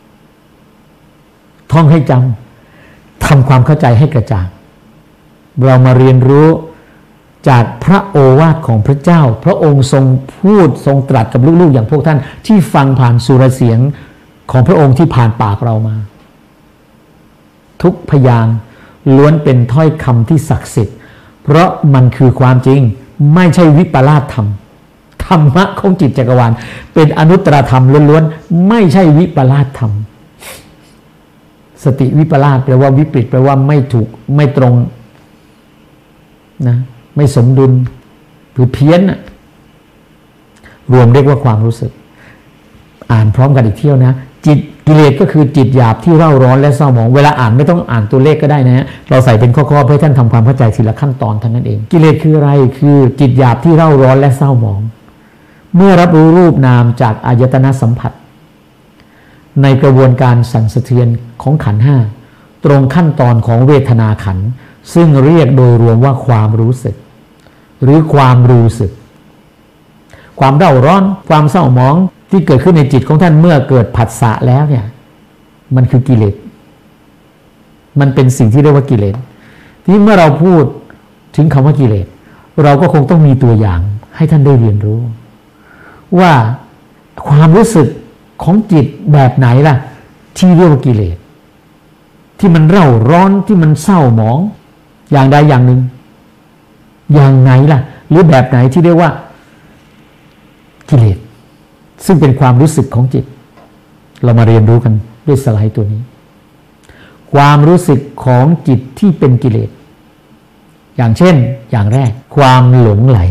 ท่องให้จำทำความเข้าใจให้กระจ่างเรามาเรียนรู้จากพระโอวาทของพระเจ้าพระองค์ทรงพูดทรงตรัสกับลูกๆอย่างพวกท่านที่ฟังผ่านสุรเสียงของพระองค์ที่ผ่านปากเรามาทุกพยางค์ล้วนเป็นถ้อยคำที่ศักดิ์สิทธิ์เพราะมันคือความจริงไม่ใช่วิปลาสธรรมธรรมะของจิตจักรวาลเป็นอนุตตรธรรมล้วนๆไม่ใช่วิปลาสธรรมสติวิปลาสแปลว่าวิปริตแปลว่าไม่ถูกไม่ตรงนะไม่สมดุลหรือเพี้ยนรวมเรียกว่าความรู้สึกอ่านพร้อมกันอีกเที่ยวนะจิตกิเลสก็คือจิตหยาบที่เร่าร้อนและเศร้าหมองเวลาอ่านไม่ต้องอ่านตัวเลขก็ได้นะฮะเราใส่เป็นข้อๆเพื่อท่านทำความเข้าใจทีละขั้นตอนเท่านั้นเองกิเลสคืออะไรคือจิตหยาบที่เร่าร้อนและเศร้าหมองเมื่อรับรู้รูปนามจากอายตนะสัมผัสในกระบวนการสั่นสะเทือนของขันธ์ห้าตรงขั้นตอนของเวทนาขันธ์ซึ่งเรียกโดยรวมว่าความรู้สึกหรือความรู้สึกความเร่าร้อนความเศร้าหมองที่เกิดขึ้นในจิตของท่านเมื่อเกิดผัสสะแล้วเนี่ยมันคือกิเลสมันเป็นสิ่งที่เรียกว่ากิเลสที่เมื่อเราพูดถึงคำว่ากิเลสเราก็คงต้องมีตัวอย่างให้ท่านได้เรียนรู้ว่าความรู้สึกของจิตแบบไหนล่ะที่เรียกว่ากิเลสที่มันเร่าร้อนที่มันเศร้าหมองอย่างใดอย่างหนึ่งอย่างไหนล่ะหรือแบบไหนที่เรียกว่ากิเลสซึ่งเป็นความรู้สึกของจิตเรามาเรียนรู้กันด้วยสไลด์ตัวนี้ความรู้สึกของจิตที่เป็นกิเลสอย่างเช่นอย่างแรกความหลงไหล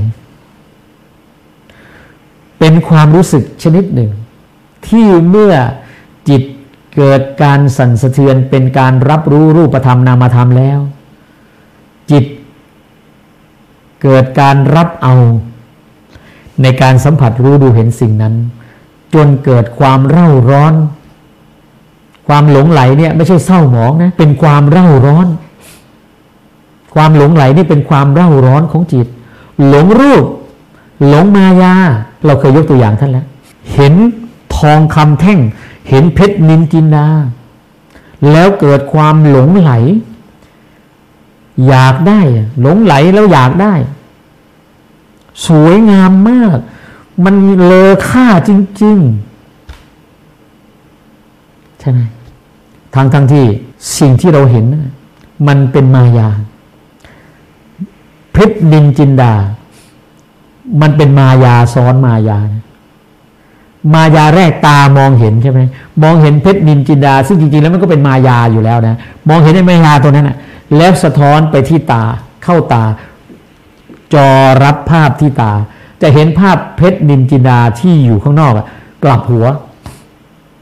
เป็นความรู้สึกชนิดหนึ่งที่เมื่อจิตเกิดการสั่นสะเทือนเป็นการรับรู้รูปธรรมนามธรรมแล้วจิตเกิดการรับเอาในการสัมผัสรู้ดูเห็นสิ่งนั้นจนเกิดความเร่าร้อนความหลงไหลเนี่ยไม่ใช่เศร้าหมองนะเป็นความเร่าร้อนความหลงไหลนี่เป็นความเร่าร้อนของจิตหลงรูปหลงมายาเราเคยยกตัวอย่างท่านแล้วเห็นทองคำแท่งเห็นเพชรนินจินดาแล้วเกิดความหลงไหลอยากได้หลงไหลแล้วอยากได้สวยงามมากมันเลอค่าจริงๆใช่ไหมทางทั้งที่สิ่งที่เราเห็นมันเป็นมายาเพชรนินจินดามันเป็นมายาซ้อนมายามายาแรกตามองเห็นใช่ไหมมองเห็นเพชรนินจินดาซึ่งจริงๆแล้วมันก็เป็นมายาอยู่แล้วนะมองเห็นในมายาตัวนั้นนะแล้วสะท้อนไปที่ตาเข้าตาจอรับภาพที่ตาจะเห็นภาพเพชรนินจินดาที่อยู่ข้างนอกกลับหัว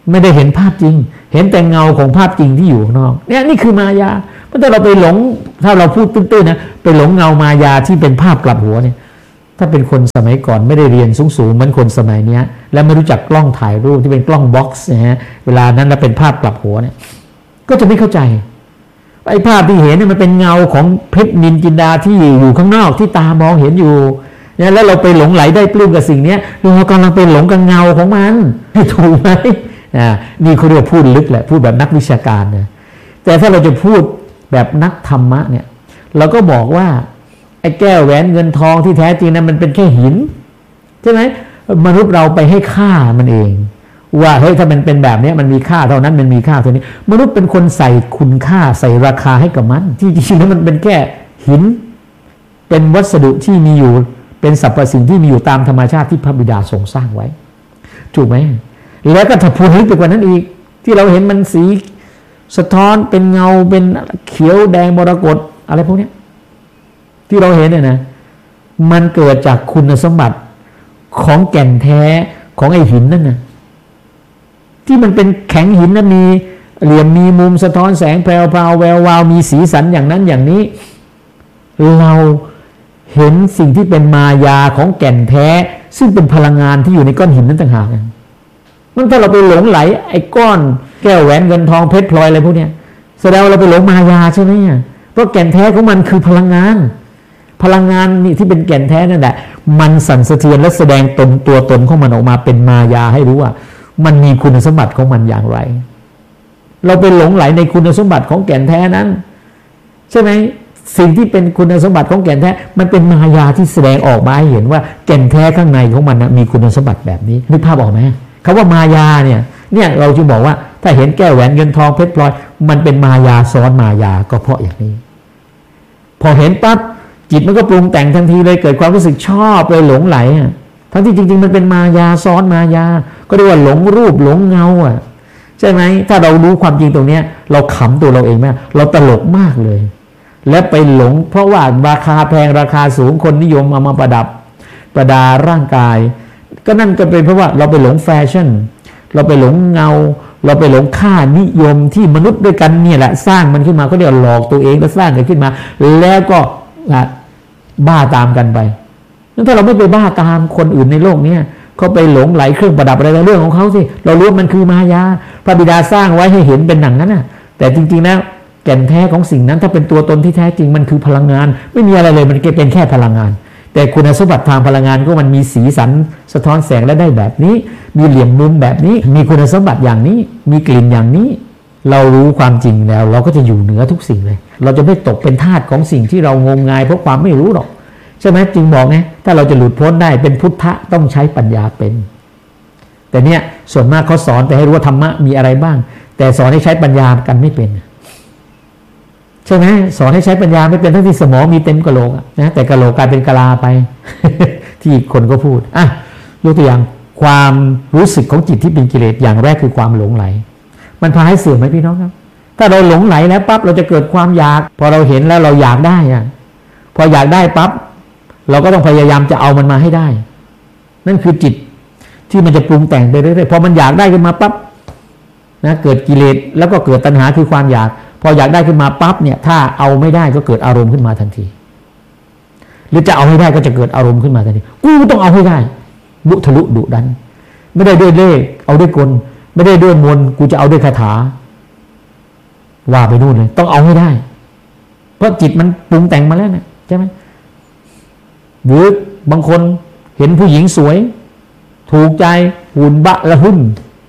ไม่ได้เห็นภาพจริงเห็นแต่เงาของภาพจริงที่อยู่ข้างนอกเนี่ยนี่คือมายาเพราะถ้าเราไปหลงถ้าเราพูดตื้นๆนะไปหลงเงามายาที่เป็นภาพกลับหัวเนี่ยถ้าเป็นคนสมัยก่อนไม่ได้เรียนสูงๆเหมือนคนสมัยนี้แล้วไม่รู้จักกล้องถ่ายรูปที่เป็นกล้องบ็อกซ์นะฮะเวลานั้นแล้วเป็นภาพกลับหัวเนี่ยก็จะไม่เข้าใจไอ้ภาพที่เห็นเนี่ยมันเป็นเงาของเพชรนินจินดาที่อยู่ข้างนอกที่ตามองเห็นอยู่เนี่ยแล้วเราไปหลงไหลได้ปลื้มกับสิ่งนี้เรากำลังไปหลงกับเงาของมันให้ถูกไหมอ่านี่เขาเรียกพูดลึกแหละพูดแบบนักวิชาการนะแต่ถ้าเราจะพูดแบบนักธรรมะเนี่ยเราก็บอกว่าไอ้แก้วแหวนเงินทองที่แท้จริงนั้นมันเป็นแค่หินใช่ไหมมนุษย์เราไปให้ค่ามันเองว่าเฮ้ยถ้ามันเป็นแบบนี้มันมีค่าเท่านั้นมันมีค่าเท่านี้มนุษย์เป็นคนใส่คุณค่าใส่ราคาให้กับมันที่จริงๆแล้วมันเป็นแค่หินเป็นวัสดุที่มีอยู่เป็นสรรพสิ่งที่มีอยู่ตามธรรมชาติที่พระบิดาทรงสร้างไว้ถูกไหมแล้วก็ถ้าพูดลึกไปกว่านั้นอีกที่เราเห็นมันสีสะท้อนเป็นเงาเป็นเขียวแดงมรกตอะไรพวกนี้ที่เราเห็นเนี่ยนะมันเกิดจากคุณสมบัติของแก่นแท้ของไอ้หินนั่นนะที่มันเป็นแข็งหินนะมีเหลี่ยมมีมุมสะท้อนแสงแพรวพราวแวววาวมีสีสันอย่างนั้นอย่างนี้เราเห็นสิ่งที่เป็นมายาของแก่นแท้ซึ่งเป็นพลังงานที่อยู่ในก้อนหินนั้นต่างหากมันถ้าเราไปหลงไหลไอ้ก้อนแก้วแหวนเงินทองเพชรพลอยอะไรพวกนี้แสดงว่าเราไปหลงมายาใช่ไหมเพราะแก่นแท้ของมันคือพลังงานพลังงานนี่ที่เป็นแก่นแท้นั่นแหละมันสั่นสะเทือนและแสดงตนตัวตนของมันออกมาเป็นมายาให้รู้ว่ามันมีคุณสมบัติของมันอย่างไรเราไปหลงไหลในคุณสมบัติของแก่นแท้นั้นใช่ไหมสิ่งที่เป็นคุณสมบัติของแก่นแท้มันเป็นมายาที่แสดงออกมาให้เห็นว่าแก่นแท้ข้างในของมันนะมีคุณสมบัติแบบนี้นึกภาพออกไหมคำว่ามายาเนี่ยเนี่ยเราจะบอกว่าถ้าเห็นแก้วแหวนเงินทองเพชรพลอยมันเป็นมายาซ้อนมายาก็เพราะอย่างนี้พอเห็นปั๊บจิตมันก็ปรุงแต่งทันทีเลยเกิดความรู้สึกชอบเลยหลงไหลอ่ะทั้งที่จริงๆมันเป็นมายาซ้อนมายาก็เรียกว่าหลงรูปหลงเงาอ่ะใช่ไหมถ้าเรารู้ความจริงตรงนี้เราขำตัวเราเองไหมเราตลกมากเลยและไปหลงเพราะว่าราคาแพงราคาสูงคนนิยมเอามาประดับประดาร่างกายก็นั่นก็เป็นเพราะว่าเราไปหลงแฟชั่นเราไปหลงเงาเราไปหลงค่านิยมที่มนุษย์ด้วยกันเนี่ยแหละสร้างมันขึ้นมาก็เรียกหลอกตัวเองแล้วสร้างกันขึ้นมาแล้วก็บ้าตามกันไปถ้าเราไม่ไปบ้าตามคนอื่นในโลกนี้เขาไปหลงไหลเครื่องประดับอะไรเรื่องของเขาสิเรารู้ว่ามันคือมายาพระบิดาสร้างไว้ให้เห็นเป็นหนังนั้นน่ะแต่จริงๆแล้วแก่นแท้ของสิ่งนั้นถ้าเป็นตัวตนที่แท้จริงมันคือพลังงานไม่มีอะไรเลยมันเป็นแค่พลังงานแต่คุณสมบัติทางพลังงานก็มันมีสีสันสะท้อนแสงและได้แบบนี้มีเหลี่ยมมุมแบบนี้มีคุณสมบัติอย่างนี้มีกลิ่นอย่างนี้เรารู้ความจริงแล้วเราก็จะอยู่เหนือทุกสิ่งเลยเราจะไม่ตกเป็นทาสของสิ่งที่เรางมงายเพราะความไม่รู้หรอกใช่ไหมจึงบอกไงถ้าเราจะหลุดพ้นได้เป็นพุทธะต้องใช้ปัญญาเป็นแต่เนี่ยส่วนมากเขาสอนแต่ให้รู้ว่าธรรมะมีอะไรบ้างแต่สอนให้ใช้ปัญญากันไม่เป็นใช่ไหมสอนให้ใช้ปัญญาไม่เป็นทั้งที่สมองมีเต็มกะโหลกนะแต่กะโหลกกลายเป็นกะลาไป ที่คนก็พูดอ่ะยกตัวอย่างความรู้สึกของจิตที่เป็นกิเลสอย่างแรกคือความหลงไหลมันพาให้เสื่อมไหมพี่น้องครับถ้าเราหลงไหลแล้วปั๊บเราจะเกิดความอยากพอเราเห็นแล้วเราอยากได้อ่ะพออยากได้ปั๊บเราก็ต้องพยายามจะเอามันมาให้ได้นั่นคือจิตที่มันจะปรุงแต่งไปเรื่อยๆพอมันอยากได้ขึ้นมาปั๊บนะเกิดกิเลสแล้วก็เกิดตัณหาคือความอยากพออยากได้ขึ้นมาปั๊บเนี่ยถ้าเอาไม่ได้ก็เกิดอารมณ์ขึ้นมาทันทีหรือจะเอาให้ได้ก็จะเกิดอารมณ์ขึ้นมาทันทีกูต้องเอาให้ได้มุทะลุดุดันไม่ได้ด้วยเล่ห์เอาด้วยกลไม่ได้ด้วยมนต์กูจะเอาด้วยคาถาว่าไปนู่นเลยต้องเอาให้ได้เพราะจิตมันปรุงแต่งมาแล้วนะใช่ไหมหรือบางคนเห็นผู้หญิงสวยถูกใจหุ่นบะละหึ่ม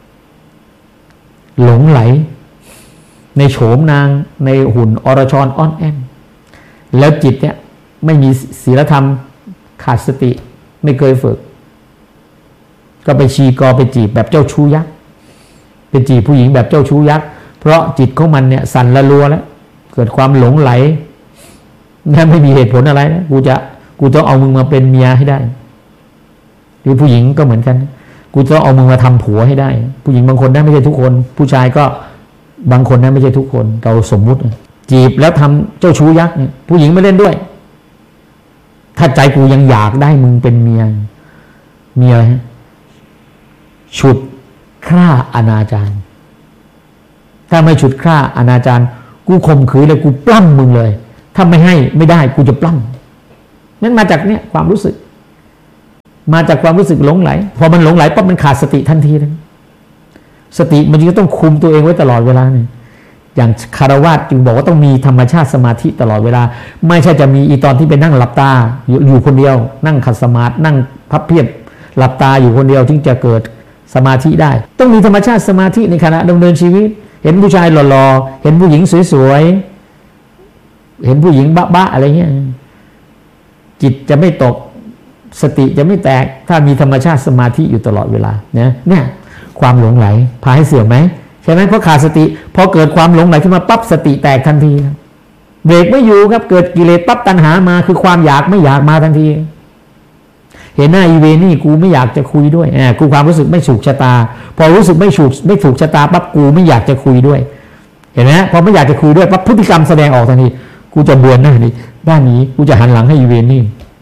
หลงไหลในโฉมนางในหุ่นอรชรอ้อนแอมแล้วจิตเนี่ยไม่มีศีลธรรมขาดสติไม่เคยฝึกก็ไปชีกอไปจีบแบบเจ้าชู้ยักษ์ไปจีบผู้หญิงแบบเจ้าชู้ยักษ์เพราะจิตของมันเนี่ยสั่นละลัวแล้วเกิดความหลงไหลนั่นไม่มีเหตุผลอะไรนะกูจะกูต้องเอามึงมาเป็นเมียให้ได้หรือผู้หญิงก็เหมือนกันกูจะเอามึงมาทำผัวให้ได้ผู้หญิงบางคนนะไม่ใช่ทุกคนผู้ชายก็บางคนนะไม่ใช่ทุกคนเราสมมุติจีบแล้วทำเจ้าชู้ยักษ์เนี่ยผู้หญิงไม่เล่นด้วยถ้าใจกูยังอยากได้มึงเป็นเมียเมียอะไรฮะฉุดฆ่าอนาจารถ้าไม่ฉุดฆ่าอนาจารกูข่มขืนเลยกูปล้ำมึงเลยถ้าไม่ให้ไม่ได้กูจะปล้ำนั่นมาจากเนี้ยความรู้สึกมาจากความรู้สึกหลงไหลพอมันหลงไหลปั๊บมันขาดสติทันทีเลยสติมันจะต้องคุมตัวเองไว้ตลอดเวลาเนี่ยอย่างคารวะจึงบอกว่าต้องมีธรรมชาติสมาธิตลอดเวลาไม่ใช่จะมีอีตอนที่ไปนั่งหลับตาอยู่อยู่คนเดียวนั่งขัดสมาธินั่งพับเพียบหลับตาอยู่คนเดียวถึงจะเกิดสมาธิได้ต้องมีธรรมชาติสมาธิในขณะดำเนินชีวิตเห็นผู้ชายหล่อๆเห็นผู้หญิงสวยๆเห็นผู้หญิงบ้าๆอะไรเงี้ยจิตจะไม่ตกสติจะไม่แตกถ้ามีธรรมชาติสมาธิอยู่ตลอดเวลาเนี่ยเนี่ยความหลงไหลพาให้เสื่อมไหมใช่ไหมเพราะขาดสติพอเกิดความหลงไหลขึ้นมาปั๊บสติแตกทันทีเบรกไม่อยู่ครับเกิดกิเลสปั๊บตัณหามาคือความอยากไม่อยากมาทันทีเห็นหน้าอีเวนี่กูไม่อยากจะคุยด้วยอ่ากูความรู้สึกไม่ถูกชะตาพอรู้สึกไม่ถูกไม่ถูกชะตาปั๊บกูไม่อยากจะคุยด้วยเห็นไหมพอไม่อยากจะคุยด้วยปั๊บพฤติกรรมแสดงออกทันทีกูจะเบือนหน้านี้ด้านนี้กูจะหันหลังให้อีเวนี่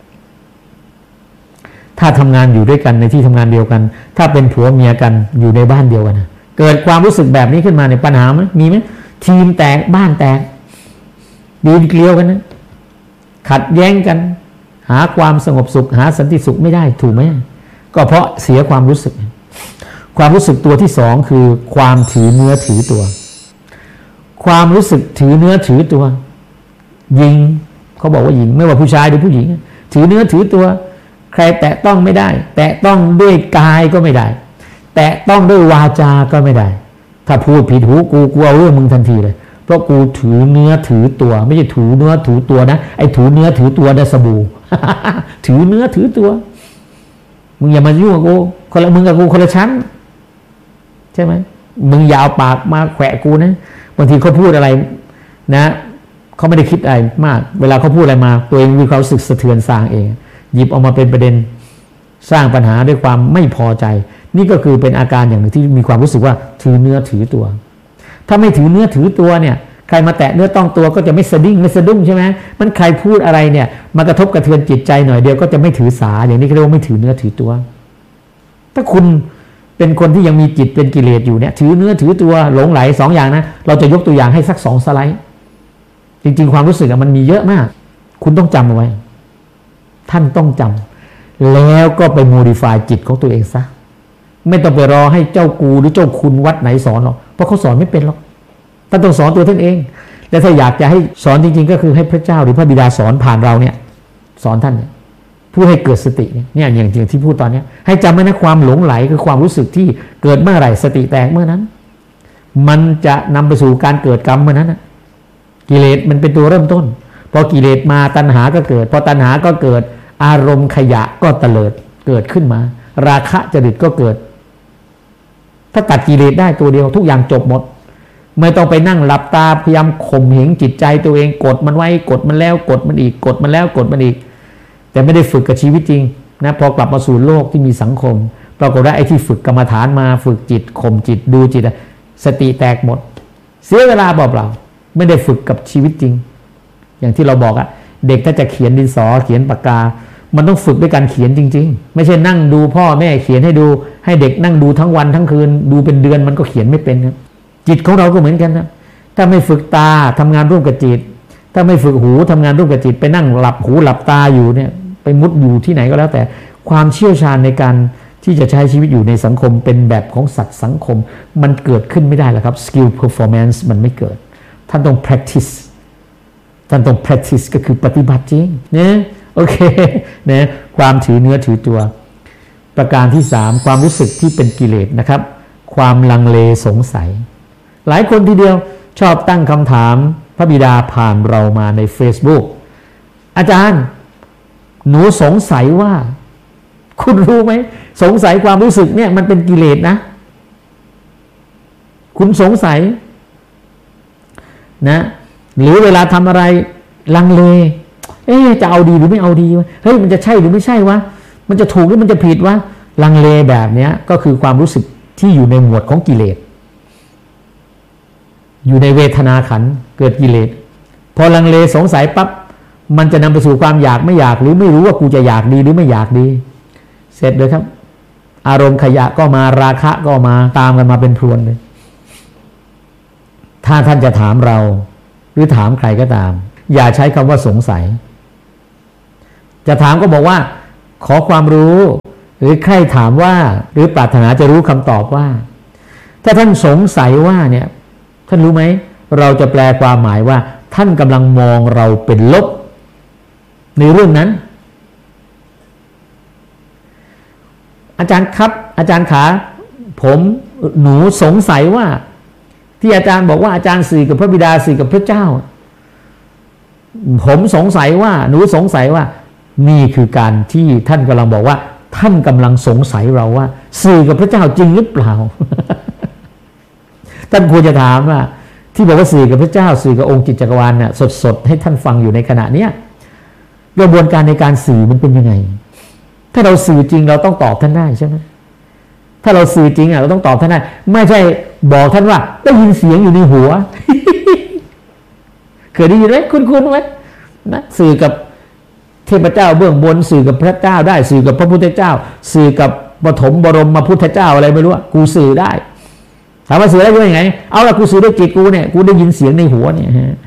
ถ้าทำงานอยู่ด้วยกันในที่ทำงานเดียวกันถ้าเป็นผัวเมียกันอยู่ในบ้านเดียวกันนะเกิดความรู้สึกแบบนี้ขึ้นมาในปัญหาไหมมีไหมทีมแตกบ้านแตกดีนเกลียวกันนะขัดแย้งกันหาความสงบสุขหาสันติสุขไม่ได้ถูกไหมก็เพราะเสียความรู้สึกความรู้สึกตัวที่สองคือความถือเนื้อถือตัวความรู้สึกถือเนื้อถือตัวยิงเขาบอกว่าหญิงไม่ว่าผู้ชายหรือผู้หญิงถือเนื้อถือตัวใครแตะต้องไม่ได้แตะต้องด้วยกายก็ไม่ได้แตะต้องด้วยวาจาก็ไม่ได้ถ้าพูดผิดหูกูกลัวเรื่องมึงทันทีเลยเพราะกูถือเนื้อถือตัวไม่ใช่ถือเนื้อถือตัวนะไอ้ถือเนื้อถือตัวได้สบู่ ถือเนื้อถือตัวมึงอย่ามายุ่งกับกูคนละมึงกับกูคนละชั้นใช่ไหมมึงอย่าเอาปากมาแขวะกูนะบางทีเขาพูดอะไรนะเขาไม่ได้คิดอะไรมากเวลาเขาพูดอะไรมาตัวเองมีความรู้สึกสะเทือนซางเองหยิบออกมาเป็นประเด็นสร้างปัญหาด้วยความไม่พอใจนี่ก็คือเป็นอาการอย่างหนึ่งที่มีความรู้สึกว่าถือเนื้อถือตัวถ้าไม่ถือเนื้อถือตัวเนี่ยใครมาแตะเนื้อต้องตัวก็จะไม่สะดิ้งไม่สะดุ้งใช่ไหมมันใครพูดอะไรเนี่ยมากระทบกระเทือนจิตใจหน่อยเดียวก็จะไม่ถือสาอย่างนี้เรียกว่าไม่ถือเนื้อถือตัวถ้าคุณเป็นคนที่ยังมีจิตเป็นกิเลสอยู่เนี่ยถือเนื้อถือตัวหลงไหลสองอย่างนะเราจะยกตัวอย่างให้สักสองสไลด์จริงๆความรู้สึกมันมีเยอะมากคุณต้องจำเอาไว้ท่านต้องจำแล้วก็ไปโมดิฟายจิตของตัวเองซะไม่ต้องไปรอให้เจ้ากูหรือเจ้าคุณวัดไหนสอนหรอกเพราะเขาสอนไม่เป็นหรอกท่านต้องสอนตัวท่านเองและถ้าอยากจะให้สอนจริงๆก็คือให้พระเจ้าหรือพระบิดาสอนผ่านเราเนี่ยสอนท่านเนี่ยผู้ให้เกิดสติเนี่ยอย่างอย่างที่พูดตอนนี้ให้จำไว้นะความหลงไหลคือความรู้สึกที่เกิดเมื่อไหร่สติแตกเมื่อนั้นมันจะนำไปสู่การเกิดกรรมเมื่อนั้นนะกิเลสมันเป็นตัวเริ่มต้นพอกิเลสมาตัณหาก็เกิดพอตัณหาก็เกิดอารมณ์ขยะก็เตลิดเกิดขึ้นมาราคะจริตก็เกิดถ้าตัดกิเลสได้ตัวเดียวทุกอย่างจบหมดไม่ต้องไปนั่งหลับตาพยายามข่มเหงจิตใจตัวเองกดมันไว้กดมันแล้วกดมันอีกกดมันแล้วกดมันอีกแต่ไม่ได้ฝึกกับชีวิตจริงนะพอกลับมาสู่โลกที่มีสังคมปรากฏว่าไอ้ที่ฝึกกรรมฐานมาฝึกจิตข่มจิตดูจิตสติแตกหมดเสียเวลาเปล่าๆไม่ได้ฝึกกับชีวิตจริงอย่างที่เราบอกอะเด็กถ้าจะเขียนดินสอเขียนปากกามันต้องฝึกด้วยการเขียนจริงๆไม่ใช่นั่งดูพ่อแม่เขียนให้ดูให้เด็กนั่งดูทั้งวันทั้งคืนดูเป็นเดือนมันก็เขียนไม่เป็นครับจิตของเราก็เหมือนกันนะถ้าไม่ฝึกตาทำงานร่วมกับจิตถ้าไม่ฝึกหูทำงานร่วมกับจิตไปนั่งหลับหูหลับตาอยู่เนี่ยไปมุดอยู่ที่ไหนก็แล้วแต่ความเชี่ยวชาญในการที่จะใช้ชีวิตอยู่ในสังคมเป็นแบบของสัตว์สังคมมันเกิดขึ้นไม่ได้หรอกครับ skill performance มันไม่เกิดท่านต้อง practice ท่านต้อง practice ก็คือปฏิบัติจริงเนี่ยโอเคนะความถือเนื้อถือตัวประการที่สามความรู้สึกที่เป็นกิเลสนะครับความลังเลสงสัยหลายคนทีเดียวชอบตั้งคำถามพระบิดาผ่านเรามาใน Facebook อาจารย์หนูสงสัยว่าคุณรู้ไหมสงสัยความรู้สึกเนี่ยมันเป็นกิเลสนะคุณสงสัยนะหรือเวลาทำอะไรลังเลเอ๊ะจะเอาดีหรือไม่เอาดีวะเฮ้ยมันจะใช่หรือไม่ใช่วะมันจะถูกหรือมันจะผิดวะลังเลแบบเนี้ยก็คือความรู้สึกที่อยู่ในหมวดของกิเลสอยู่ในเวทนาขันธ์เกิดกิเลสพอลังเลสงสัยปั๊บมันจะนำไปสู่ความอยากไม่อยากหรือไม่รู้ว่ากูจะอยากดีหรือไม่อยากดีเสร็จเลยครับอารมณ์ขยะก็มาราคะก็มาตามกันมาเป็นพรวนเลยถ้าท่านจะถามเราหรือถามใครก็ตามอย่าใช้คำว่าสงสัยจะถามก็บอกว่าขอความรู้หรือใครถามว่าหรือปรารถนาจะรู้คำตอบว่าถ้าท่านสงสัยว่าเนี่ยท่านรู้ไหมเราจะแปลความหมายว่าท่านกำลังมองเราเป็นลบในเรื่องนั้นอาจารย์ครับอาจารย์ขาผมหนูสงสัยว่าที่อาจารย์บอกว่าอาจารย์สื่อกับพระบิดาสื่อกับพระเจ้าผมสงสัยว่าหนูสงสัยว่านี่คือการที่ท่านกำลังบอกว่าท่านกำลังสงสัยเราว่าสื่อกับพระเจ้าจริงหรือเปล่า ท่านควรจะถามว่าที่บอกว่าสื่อกับพระเจ้าสื่อกับองค์จิตจักรวาลน่ะสดๆให้ท่านฟังอยู่ในขณะเนี้ยกระบวนการในการสื่อมันเป็นยังไงถ้าเราสื่อจริงเราต้องตอบท่านได้ใช่ไหมถ้าเราสื่อจริงอ่ะเราต้องตอบท่านได้ไม่ใช่บอกท่านว่าได้ยินเสียงอยู่ในหัว เคยได้ยินไหมคุ้นๆไหมนะสื่อกับเทพเจ้าเบื้องบนสื่อกับพระเจ้าได้สื่อกับพระพุทธเจ้าสื่อกับปฐมบรมพุทธเจ้าอะไรไม่รู้กูสื่อได้ถามว่าสื่อได้ยังไงเอาละกูสื่อด้วยจิตกูเนี่ยกูได้ยินเสียงในหัวเนี่ย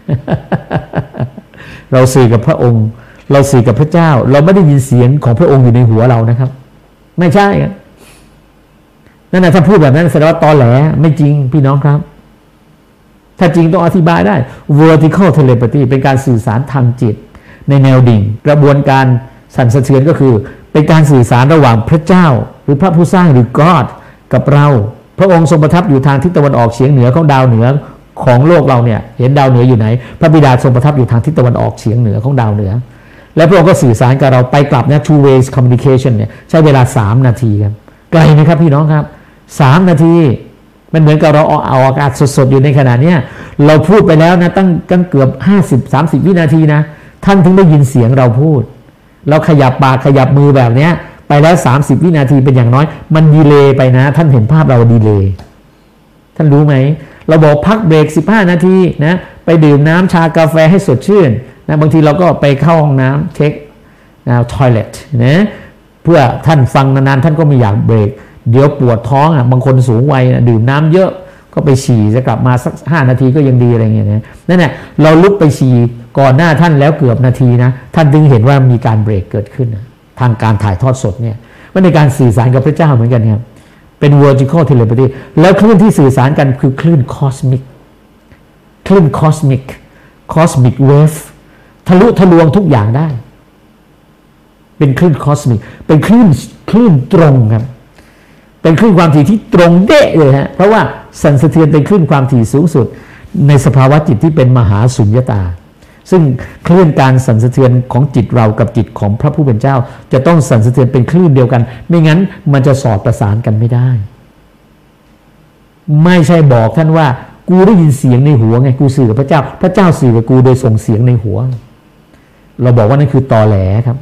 เราสื่อกับพระองค์เราสื่อกับพระเจ้าเราไม่ได้ยินเสียงของพระองค์อยู่ในหัวเรานะครับไม่ใช่นั่นนะถ้าพูดแบบนั้นแสดงว่าตอแหลไม่จริงพี่น้องครับถ้าจริงต้องอธิบายได้ vertical telepathy เป็นการสื่อสารทางจิตในแนวดิ่งกระบวนการสั่นสะเทือนก็คือเป็นการสื่อสารระหว่างพระเจ้าหรือพระผู้สร้างหรือ God กับเราพระองค์ทรงประทับอยู่ทางทิศตะวันออกเฉียงเหนือของดาวเหนือของโลกเราเนี่ยเห็นดาวเหนืออยู่ไหนพระบิดาทรงประทับอยู่ทางทิศตะวันออกเฉียงเหนือของดาวเหนือและพระองค์ก็สื่อสารกับเราไปกลับนะ two ways communication เนี่ยใช้เวลาสามนาทีครับไกลไหมครับพี่น้องครับสามนาทีมันเหมือนกับเราเอาอากาศสดๆอยู่ในขณะนี้เราพูดไปแล้วนะตั้งตั้งเกือบห้าสิบ สามสิบวินาทีนะท่านถึงได้ยินเสียงเราพูดเราขยับปากขยับมือแบบนี้ไปแล้วสามสิบวินาทีเป็นอย่างน้อยมันดีเลย์ไปนะท่านเห็นภาพเราดีเลย์ท่านรู้ไหมเราบอกพักเบรกสิบห้านาทีนะไปดื่มน้ำชากาแฟให้สดชื่นนะบางทีเราก็ไปเข้าห้องน้ำเช็คนะทอยเลทนะเพื่อท่านฟังนานๆท่านก็ไม่อยากเบรกเดี๋ยวปวดท้องอ่ะบางคนสูงวัยดื่มน้ำเยอะก็ไปฉี่จะกลับมาสักห้านาทีก็ยังดีอะไรเงี้ยนะนั่นแหละเราลุกไปฉี่ก่อนหน้าท่านแล้วเกือบนาทีนะท่านถึงเห็นว่ามีการเบรกเกิดขึ้นนะทางการถ่ายทอดสดเนี่ยมันในการสื่อสารกับพระเจ้าเหมือนกันครับเป็น vertical telepathy แล้วคลื่นที่สื่อสารกันคือคลื่น cosmic คลื่น cosmic cosmic wave ทะลุทะลวงทุกอย่างได้เป็นคลื่น cosmic เป็นคลื่นคลื่นตรงครับเป็นคลื่นความถี่ที่ตรงเด๊ะเลยฮะเพราะว่าสั่นสะเทือนเป็นคลื่นความถี่สูงสุดในสภาวะจิตที่เป็นมหาสุญญตาซึ่งคลื่นการสั่นสะเทือนของจิตเรากับจิตของพระผู้เป็นเจ้าจะต้องสั่นสะเทือนเป็นคลื่นเดียวกันไม่งั้นมันจะสอดประสานกันไม่ได้ไม่ใช่บอกท่านว่ากูได้ยินเสียงในหัวไงกูสื่อกับพระเจ้าพระเจ้าสื่อกับกูโดยส่งเสียงในหัวเราบอกว่านั่นคือตอแหลครับ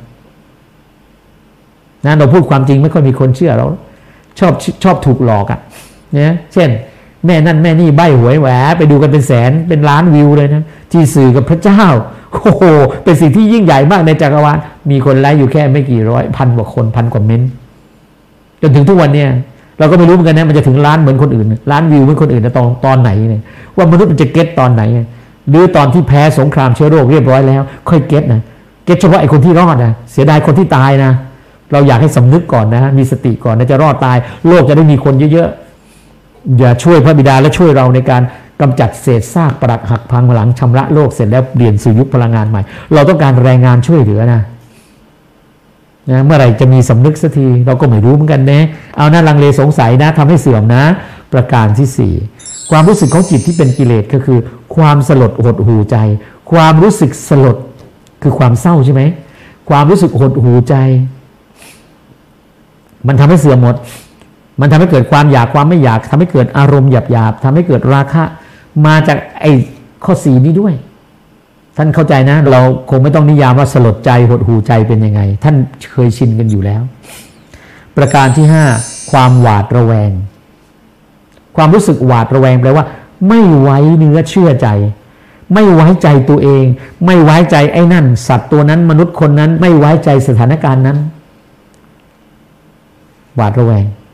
นะเราพูดความจริงไม่ค่อยมีคนเชื่อเราชอบชอบถูกหลอกอ่ะเนี่ยเช่นแม่นั่นแม่นี่ใบ้หวยแหวไปดูกันเป็นแสนเป็นล้านวิวเลยนะที่สื่อกับพระเจ้าโอ้โหเป็นสิ่งที่ยิ่งใหญ่มากในจักรวาลมีคนไลค์อยู่แค่ไม่กี่ร้อยพันกว่าคนพันกว่าเม้นจนถึงทุกวันเนี่ยเราก็ไม่รู้เหมือนกันนะมันจะถึงล้านเหมือนคนอื่นล้านวิวเหมือนคนอื่นนะตอนตอนไหนเนี่ยว่ามนุษย์มันจะเก็ตตอนไหนหรือตอนที่แพ้สงครามเชื้อโรคเรียบร้อยแล้วค่อยเก็ตนะเก็ตเฉพาะไอ้คนที่รอดนะเสียดายคนที่ตายนะเราอยากให้สำนึกก่อนนะมีสติก่อนนะจะรอดตายโลกจะได้มีคนเยอะๆอย่าช่วยพระบิดาและช่วยเราในการกำจัดเศษซากปรักหักพังหลังชำระโลกเสร็จแล้วเปลี่ยนสู่ยุคพลังงานใหม่เราต้องการแรงงานช่วยเหลือนะนะเมื่อไหร่จะมีสำนึกสักทีเราก็ไม่รู้เหมือนกันนะเอาหน้าลังเลสงสัยนะทำให้เสื่อมนะประการที่สี่ความรู้สึกของจิตที่เป็นกิเลสก็คือความสลดหดหู่ใจความรู้สึกสลดคือความเศร้าใช่ไหมความรู้สึกหดหู่ใจมันทำให้เสื่อมหมดมันทำให้เกิดความอยากความไม่อยากทำให้เกิดอารมณ์หยาบๆทำให้เกิดราคะมาจากไอ้ข้อสี่นี้ด้วยท่านเข้าใจนะเราคงไม่ต้องนิยามว่าสลดใจหดหู่ใจเป็นยังไงท่านเคยชินกันอยู่แล้วประการที่ห้าความหวาดระแวงความรู้สึกหวาดระแวงแปลว่าไม่ไว้เนื้อเชื่อใจไม่ไว้ใจตัวเองไม่ไว้ใจไอ้นั่นสัตว์ตัวนั้นมนุษย์คนนั้นไม่ไว้ใจสถานการณ์นั้นหวาดระแวง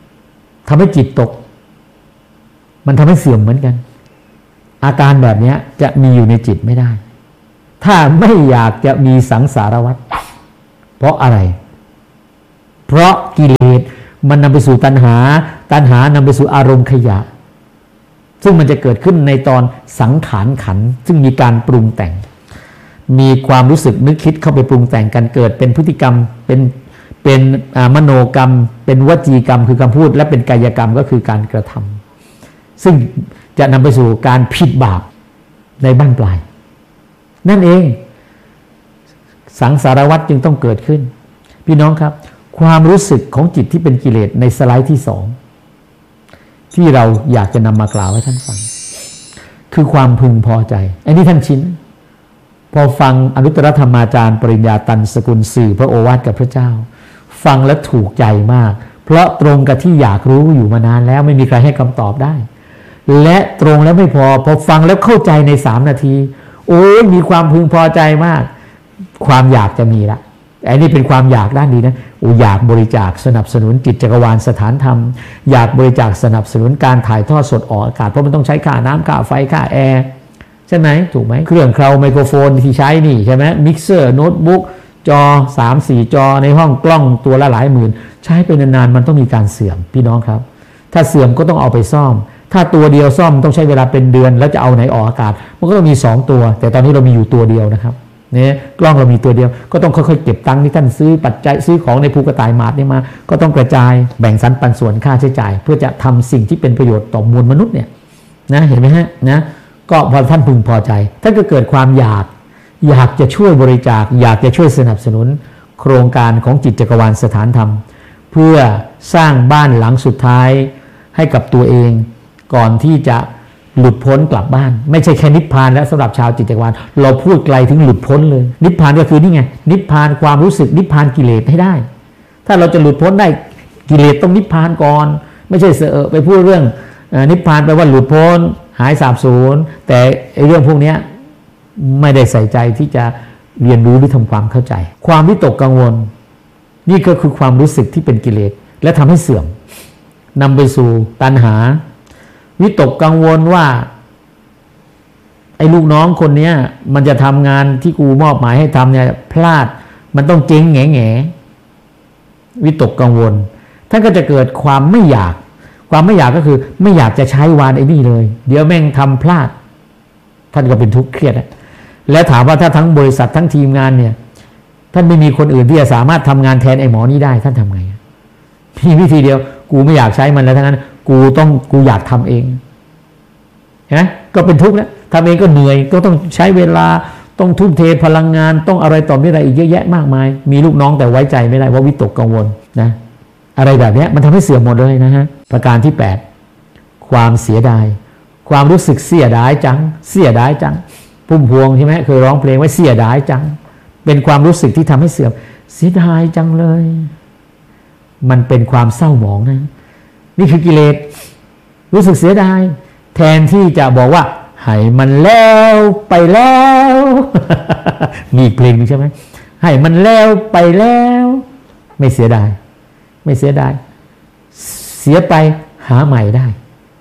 ทำให้จิตตกมันทำให้เสื่อมเหมือนกันอาการแบบนี้จะมีอยู่ในจิตไม่ได้ถ้าไม่อยากจะมีสังสารวัฏเพราะอะไรเพราะกิเลสมันนำไปสู่ตัณหาตัณหานำไปสู่อารมณ์ขยะซึ่งมันจะเกิดขึ้นในตอนสังขารขันธ์ซึ่งมีการปรุงแต่งมีความรู้สึกนึกคิดเข้าไปปรุงแต่งกันเกิดเป็นพฤติกรรมเป็นเป็นมโนกรรมเป็นวจีกรรมคือคำพูดและเป็นกายกรรมก็คือการกระทำซึ่งจะนำไปสู่การผิดบาปในบั้นปลายนั่นเองสังสารวัฏจึงต้องเกิดขึ้นพี่น้องครับความรู้สึกของจิตที่เป็นกิเลสในสไลด์ที่สองที่เราอยากจะนำมากล่าวให้ท่านฟังคือความพึงพอใจอันนี้ท่านชินพอฟังอนุตตรธรรมาจารย์ปริญญาตันสกุลสื่อพระโอวาทกับพระเจ้าฟังแล้วถูกใจมากเพราะตรงกับที่อยากรู้อยู่มานานแล้วไม่มีใครให้คำตอบได้และตรงแล้วไม่พอพอฟังแล้วเข้าใจในสามนาทีโอ้ยมีความพึงพอใจมากความอยากจะมีละอันนี้เป็นความอยากด้านดีนะโอ้อยากบริจาคสนับสนุนจิตจักรวาลสถานธรรมอยากบริจาคสนับสนุนการถ่ายทอดสดออกอากาศเพราะมันต้องใช้ค่าน้ำค่าไฟค่าแอร์ใช่ไหมถูกไหมเครื่องเคราไมโครโฟนที่ใช้นี่ใช่ไหมมิกเซอร์โน้ตบุ๊กจอ สามสี่ จอในห้องกล้องตัวละหลายหมื่นใช้ไปนานๆมันต้องมีการเสื่อมพี่น้องครับถ้าเสื่อมก็ต้องเอาไปซ่อมถ้าตัวเดียวซ่อมต้องใช้เวลาเป็นเดือนแล้วจะเอาไหนออกอากาศมันก็ต้องมีสองตัวแต่ตอนนี้เรามีอยู่ตัวเดียวนะครับเนี่ยกล้องเรามีตัวเดียวก็ต้องค่อยๆเก็บตังค์ที่ท่านซื้อปัจจัยซื้อของในภูกระต่ายหมาดนี่มาก็ต้องกระจายแบ่งสรรปันส่วนค่าใช้จ่ายเพื่อจะทำสิ่งที่เป็นประโยชน์ต่อมวลมนุษย์เนี่ยนะเห็นไหมฮะนะก็พอท่านพึงพอใจท่านก็เกิดความอยากอยากจะช่วยบริจาคอยากจะช่วยสนับสนุนโครงการของจิตจักรวาลสถานธรรมเพื่อสร้างบ้านหลังสุดท้ายให้กับตัวเองก่อนที่จะหลุดพ้นกลับบ้านไม่ใช่แค่นิพพานแล้วสำหรับชาวจิตจักรวาลเราพูดไกลถึงหลุดพ้นเลยนิพพานก็คือนี่ไงนิพพานความรู้สึกนิพพานกิเลสให้ได้ถ้าเราจะหลุดพ้นได้กิเลสต้องนิพพานก่อนไม่ใช่เสอะไปพูดเรื่องนิพพานแปลว่าหลุดพ้นหายสาบสูญแต่ไอ้เรื่องพวกนี้ไม่ได้ใส่ใจที่จะเรียนรู้หรือทำความเข้าใจความวิตกกังวลนี่ก็คือความรู้สึกที่เป็นกิเลสและทำให้เสื่อมนำไปสู่ตัณหาวิตกกังวลว่าไอ้ลูกน้องคนนี้มันจะทำงานที่กูมอบหมายให้ทำเนี่ยพลาดมันต้องเจ๊งแง่แง่วิตกกังวลท่านก็จะเกิดความไม่อยากความไม่อยากก็คือไม่อยากจะใช้วานไอ้นี่เลยเดี๋ยวแม่งทำพลาดท่านก็เป็นทุกข์เครียดแล้วถามว่าถ้าทั้งบริษัททั้งทีมงานเนี่ยท่านไม่มีคนอื่นที่จะสามารถทำงานแทนไอ้หมอนี้ได้ท่านทำไงมีวิธีเดียวกูไม่อยากใช้มันแล้วทั้งนั้นกูต้องกูอยากทำเองนะก็เป็นทุกข์แล้วทำเองก็เหนื่อยก็ต้องใช้เวลาต้องทุ่มเทพลังงานต้องอะไรต่อไม่อะไรอีกเยอะแยะมากมายมีลูกน้องแต่ไว้ใจไม่ได้ว่าวิตกกังวลนะอะไรแบบนี้มันทำให้เสื่อมหมดเลยนะฮะประการที่แปดความเสียดายความรู้สึกเสียดายจังเสียดายจังพุ่มพวงใช่ไหมเคยร้องเพลงไว้เสียดายจังเป็นความรู้สึกที่ทำให้เสื่อมเสียดายจังเลยมันเป็นความเศร้าหมองนะนี่คือกิเลสรู้สึกเสียดายแทนที่จะบอกว่าให้มันแล้วไปแล้ว มีเพลงนึงใช่ไหมให้มันแล้วไปแล้วไม่เสียดายไม่เสียดายเสียไปหาใหม่ได้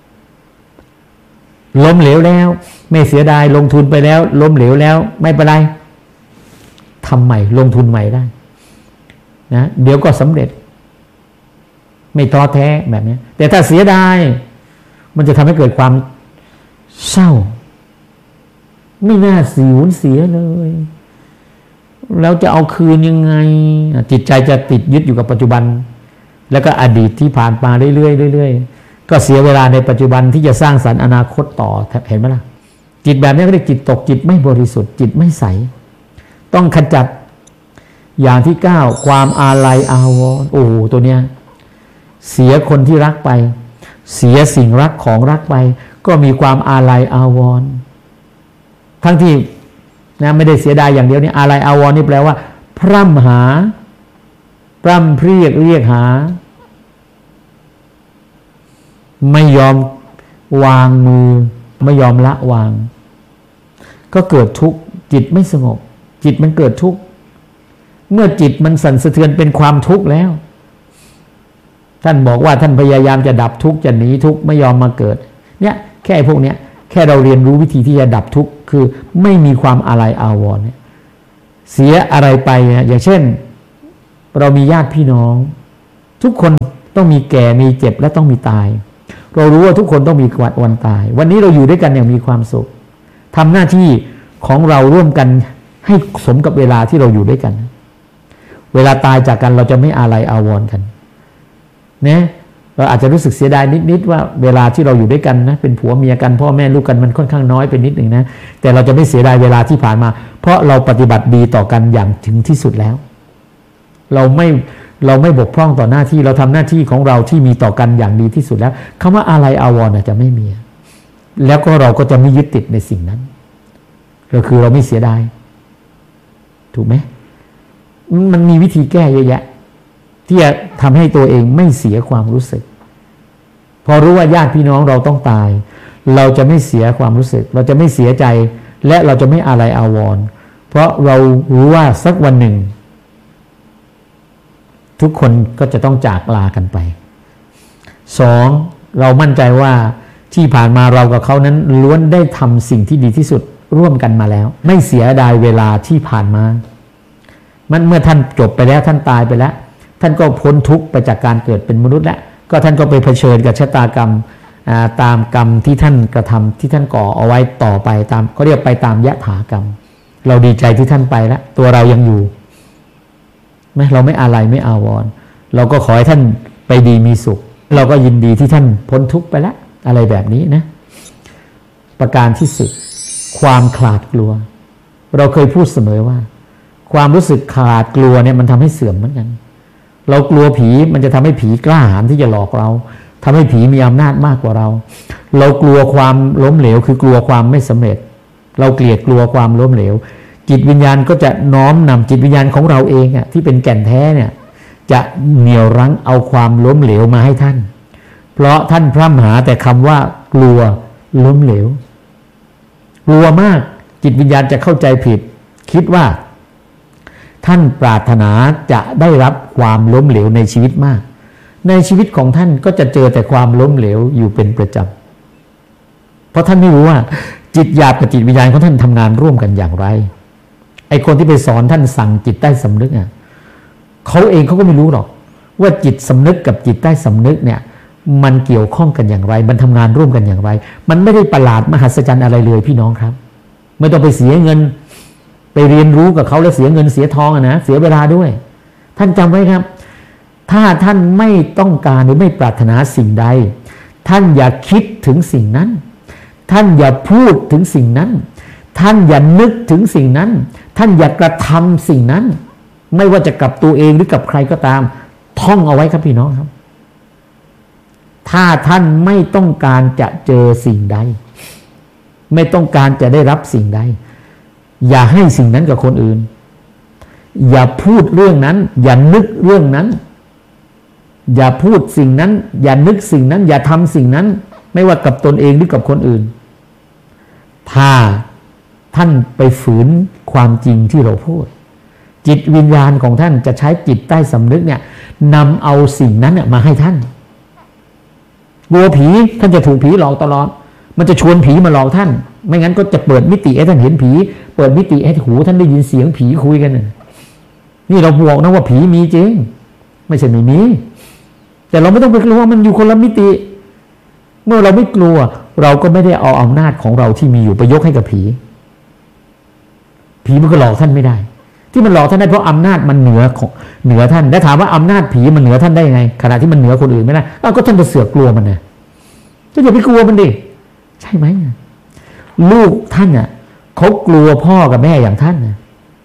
ล้มเหลวแล้วไม่เสียดายลงทุนไปแล้วล้มเหลวแล้วไม่เป็นไรทำใหม่ลงทุนใหม่ได้นะเดี๋ยวก็สำเร็จไม่ท้อแท้แบบนี้แต่ถ้าเสียดายมันจะทำให้เกิดความเศร้าไม่น่าสูญเสียเลยแล้วจะเอาคืนยังไงจิตใจจะติดยึดอยู่กับปัจจุบันแล้วก็อดีตที่ผ่านมาเรื่อยๆเรื่อยๆก็เสียเวลาในปัจจุบันที่จะสร้างสรรค์อนาคตต่อเห็นไหมล่ะจิตแบบนี้ก็เรียกจิตตกจิตไม่บริสุทธิ์จิตไม่ใสต้องขจัดอย่างที่เก้าความอาลัยอาวรณ์โอ้ตัวเนี้ยเสียคนที่รักไปเสียสิ่งรักของรักไปก็มีความอาลัยอาวรณ์ทั้งที่นะไม่ได้เสียดายอย่างเดียวนี่อาลัยอาวรณ์นี่แปลว่าพร่ำหาพร่ำเพรียกเรียกหาไม่ยอมวางมือไม่ยอมละวางก็เกิดทุกข์จิตไม่สงบจิตมันเกิดทุกข์เมื่อจิตมันสั่นสะเทือนเป็นความทุกข์แล้วท่านบอกว่าท่านพยายามจะดับทุกข์จะหนีทุกข์ไม่ยอมมาเกิดเนี่ยแค่พวกเนี้ยแค่เราเรียนรู้วิธีที่จะดับทุกข์คือไม่มีความอาลัยอาวรณ์เนี่ยเสียอะไรไปนะอย่างเช่นเรามีญาติพี่น้องทุกคนต้องมีแก่มีเจ็บและต้องมีตายเรารู้ว่าทุกคนต้องมีวันตายวันนี้เราอยู่ด้วยกันอย่างมีความสุขทำหน้าที่ของเราร่วมกันให้สมกับเวลาที่เราอยู่ด้วยกันเวลาตายจากกันเราจะไม่อาลัยอาวรณ์กันเนี่ยเราอาจจะรู้สึกเสียดายนิดๆว่าเวลาที่เราอยู่ด้วยกันนะเป็นผัวเมียกันพ่อแม่ลูกกันมันค่อนข้างน้อยไปนิดหนึ่งนะแต่เราจะไม่เสียดายเวลาที่ผ่านมาเพราะเราปฏิบัติดีต่อกันอย่างถึงที่สุดแล้วเราไม่เราไม่บกพร่องต่อหน้าที่เราทำหน้าที่ของเราที่มีต่อกันอย่างดีที่สุดแล้วคำว่าอาลัยอาวรณ์จะไม่มีแล้วก็เราก็จะไม่ยึดติดในสิ่งนั้นก็คือเราไม่เสียดายถูกไหมมันมีวิธีแก้เยอะแยะที่จะทำให้ตัวเองไม่เสียความรู้สึกพอรู้ว่าญาติพี่น้องเราต้องตายเราจะไม่เสียความรู้สึกเราจะไม่เสียใจและเราจะไม่อาลัยอาวรณ์เพราะเรารู้ว่าสักวันหนึ่งทุกคนก็จะต้องจากลากันไปสองเรามั่นใจว่าที่ผ่านมาเรากับเขานั้นล้วนได้ทำสิ่งที่ดีที่สุดร่วมกันมาแล้วไม่เสียดายเวลาที่ผ่านมามันเมื่อท่านจบไปแล้วท่านตายไปแล้วท่านก็พ้นทุกข์ไปจากการเกิดเป็นมนุษย์แล้วก็ท่านก็ไปเผชิญกับชะตากรรมตามกรรมที่ท่านกระทำที่ท่านก่อเอาไว้ต่อไปตามเขาเรียกไปตามยถากรรมเราดีใจที่ท่านไปแล้วตัวเรายังอยู่ไหมเราไม่อาลัยไม่อาวรณ์เราก็ขอให้ท่านไปดีมีสุขเราก็ยินดีที่ท่านพ้นทุกข์ไปแล้วอะไรแบบนี้นะประการที่สิบความขลาดกลัวเราเคยพูดเสมอว่าความรู้สึกขลาดกลัวเนี่ยมันทำให้เสื่อมเหมือนกันเรากลัวผีมันจะทำให้ผีกล้าหาญที่จะหลอกเราทำให้ผีมีอำนาจมากกว่าเราเรากลัวความล้มเหลวคือกลัวความไม่สำเร็จเราเกลียดกลัวความล้มเหลวจิตวิญญาณก็จะน้อมนำจิตวิญญาณของเราเองอ่ะที่เป็นแก่นแท้เนี่ยจะเหนี่ยวรั้งเอาความล้มเหลวมาให้ท่านเพราะท่านพร่ำหาแต่คำว่ากลัวล้มเหลวกลัวมากจิตวิญญาณจะเข้าใจผิดคิดว่าท่านปรารถนาจะได้รับความล้มเหลวในชีวิตมากในชีวิตของท่านก็จะเจอแต่ความล้มเหลวอยู่เป็นประจำเพราะท่านไม่รู้ว่าจิตหยาบกับจิตวิญญาณของท่านทำงานร่วมกันอย่างไรไอ้คนที่ไปสอนท่านสั่งจิตใต้สำนึกอ่ะเขาเองเขาก็ไม่รู้หรอกว่าจิตสำนึกกับจิตใต้สำนึกเนี่ยมันเกี่ยวข้องกันอย่างไรมันทำงานร่วมกันอย่างไรมันไม่ได้ประหลาดมหัศจรรย์อะไรเลยพี่น้องครับไม่ต้องไปเสียเงินไปเรียนรู้กับเขาแล้วเสียเงินเสียทองนะเสียเวลาด้วยท่านจำไว้ครับถ้าท่านไม่ต้องการหรือไม่ปรารถนาสิ่งใดท่านอย่าคิดถึงสิ่งนั้นท่านอย่าพูดถึงสิ่งนั้นท่านอย่านึกถึงสิ่งนั้นท่านอย่ากระทำสิ่งนั้นไม่ว่าจะกับตัวเองหรือกับใครก็ตามท่องเอาไว้ครับพี่น้องครับถ้าท่านไม่ต้องการจะเจอสิ่งใดไม่ต้องการจะได้รับสิ่งใดอย่าให้สิ่งนั้นกับคนอื่นอย่าพูดเรื่องนั้นอย่านึกเรื่องนั้นอย่าพูดสิ่งนั้นอย่านึกสิ่งนั้นอย่าทำสิ่งนั้นไม่ว่ากับตนเองหรือกับคนอื่นถ้าท่านไปฝืนความจริงที่เราพูดจิตวิญญาณของท่านจะใช้จิตใต้สำนึกเนี่ยนำเอาสิ่งนั้นมาให้ท่านกลัวผีท่านจะถูกผีหลอกตลอดมันจะชวนผีมาหลอกท่านไม่งั้นก็จะเปิดมิติให้ท่านเห็นผีเปิดมิติให้หูท่านได้ยินเสียงผีคุยกันนี่เราบอกนะว่าผีมีจริงไม่ใช่ไม่มีแต่เราไม่ต้องไปกลัวมันอยู่คนละมิติเมื่อเราไม่กลัวเราก็ไม่ได้เอาอำนาจของเราที่มีอยู่ไปยกให้กับผีผีมันก็หลอกท่านไม่ได้ที่มันหลอกท่านได้เพราะอำนาจมันเหนือของเหนือท่านและถามว่าอำนาจผีมันเหนือท่านได้ยังไงขณะที่มันเหนือคนอื่นไม่ได้อ้าวก็ท่านไปเสือกกลัวมันนะก็อย่าไปกลัวมันดิใช่ไหมลูกท่านอ่ะเขากลัวพ่อกับแม่อย่างท่านนะ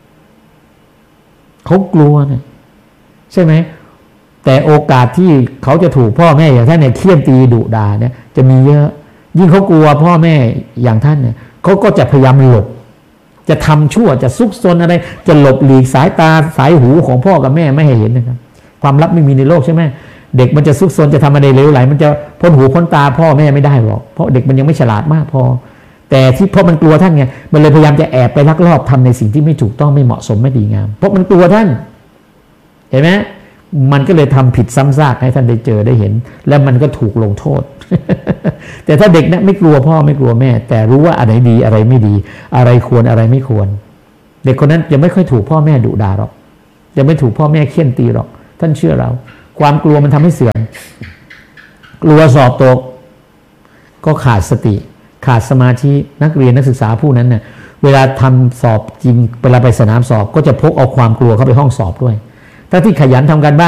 เขากลัวนะใช่ไหมแต่โอกาสที่เขาจะถูกพ่อแม่อย่างท่านเนี่ยเคี่ยนตีดุด่าเนี่ยจะมีเยอะยิ่งเขากลัวพ่อแม่อย่างท่านเนี่ยเขาก็จะพยายามหลบจะทำชั่วจะซุกซนอะไรจะหลบหลีกสายตาสายหูของพ่อกับแม่ไม่ให้เห็นนะครับความลับไม่มีในโลกใช่ไหมเด็กมันจะซุกซนจะทำอะไรเลวไหลมันจะพ้นหูพ้นตาพ่อแม่ไม่ได้หรอกเพราะเด็กมันยังไม่ฉลาดมากพอแต่ที่เพราะมันกลัวท่านไงมันเลยพยายามจะแอบไปลักลอบทำในสิ่งที่ไม่ถูกต้องไม่เหมาะสมไม่ดีงามเพราะมันกลัวท่านเห็นไหมมันก็เลยทำผิดซ้ำซากให้ท่านได้เจอได้เห็นแล้วมันก็ถูกลงโทษ แต่ถ้าเด็กนะไม่กลัวพ่อไม่กลัวแม่แต่รู้ว่าอะไรดีอะไรไม่ดีอะไรควรอะไรไม่ควรเด็กคนนั้นจะไม่ค่อยถูกพ่อแม่ดุด่าหรอกจะไม่ถูกพ่อแม่เคี่ยนตีหรอกท่านเชื่อเราความกลัวมันทำให้เสื่อมกลัวสอบตกก็ขาดสติขาดสมาธินักเรียนนักศึกษาผู้นั้นเนี่ยเวลาทำสอบจริงเวลาไปสนามสอบก็จะพกเอาความกลัวเข้าไปห้องสอบด้วยถ้าที่ขยันทำการบ้าน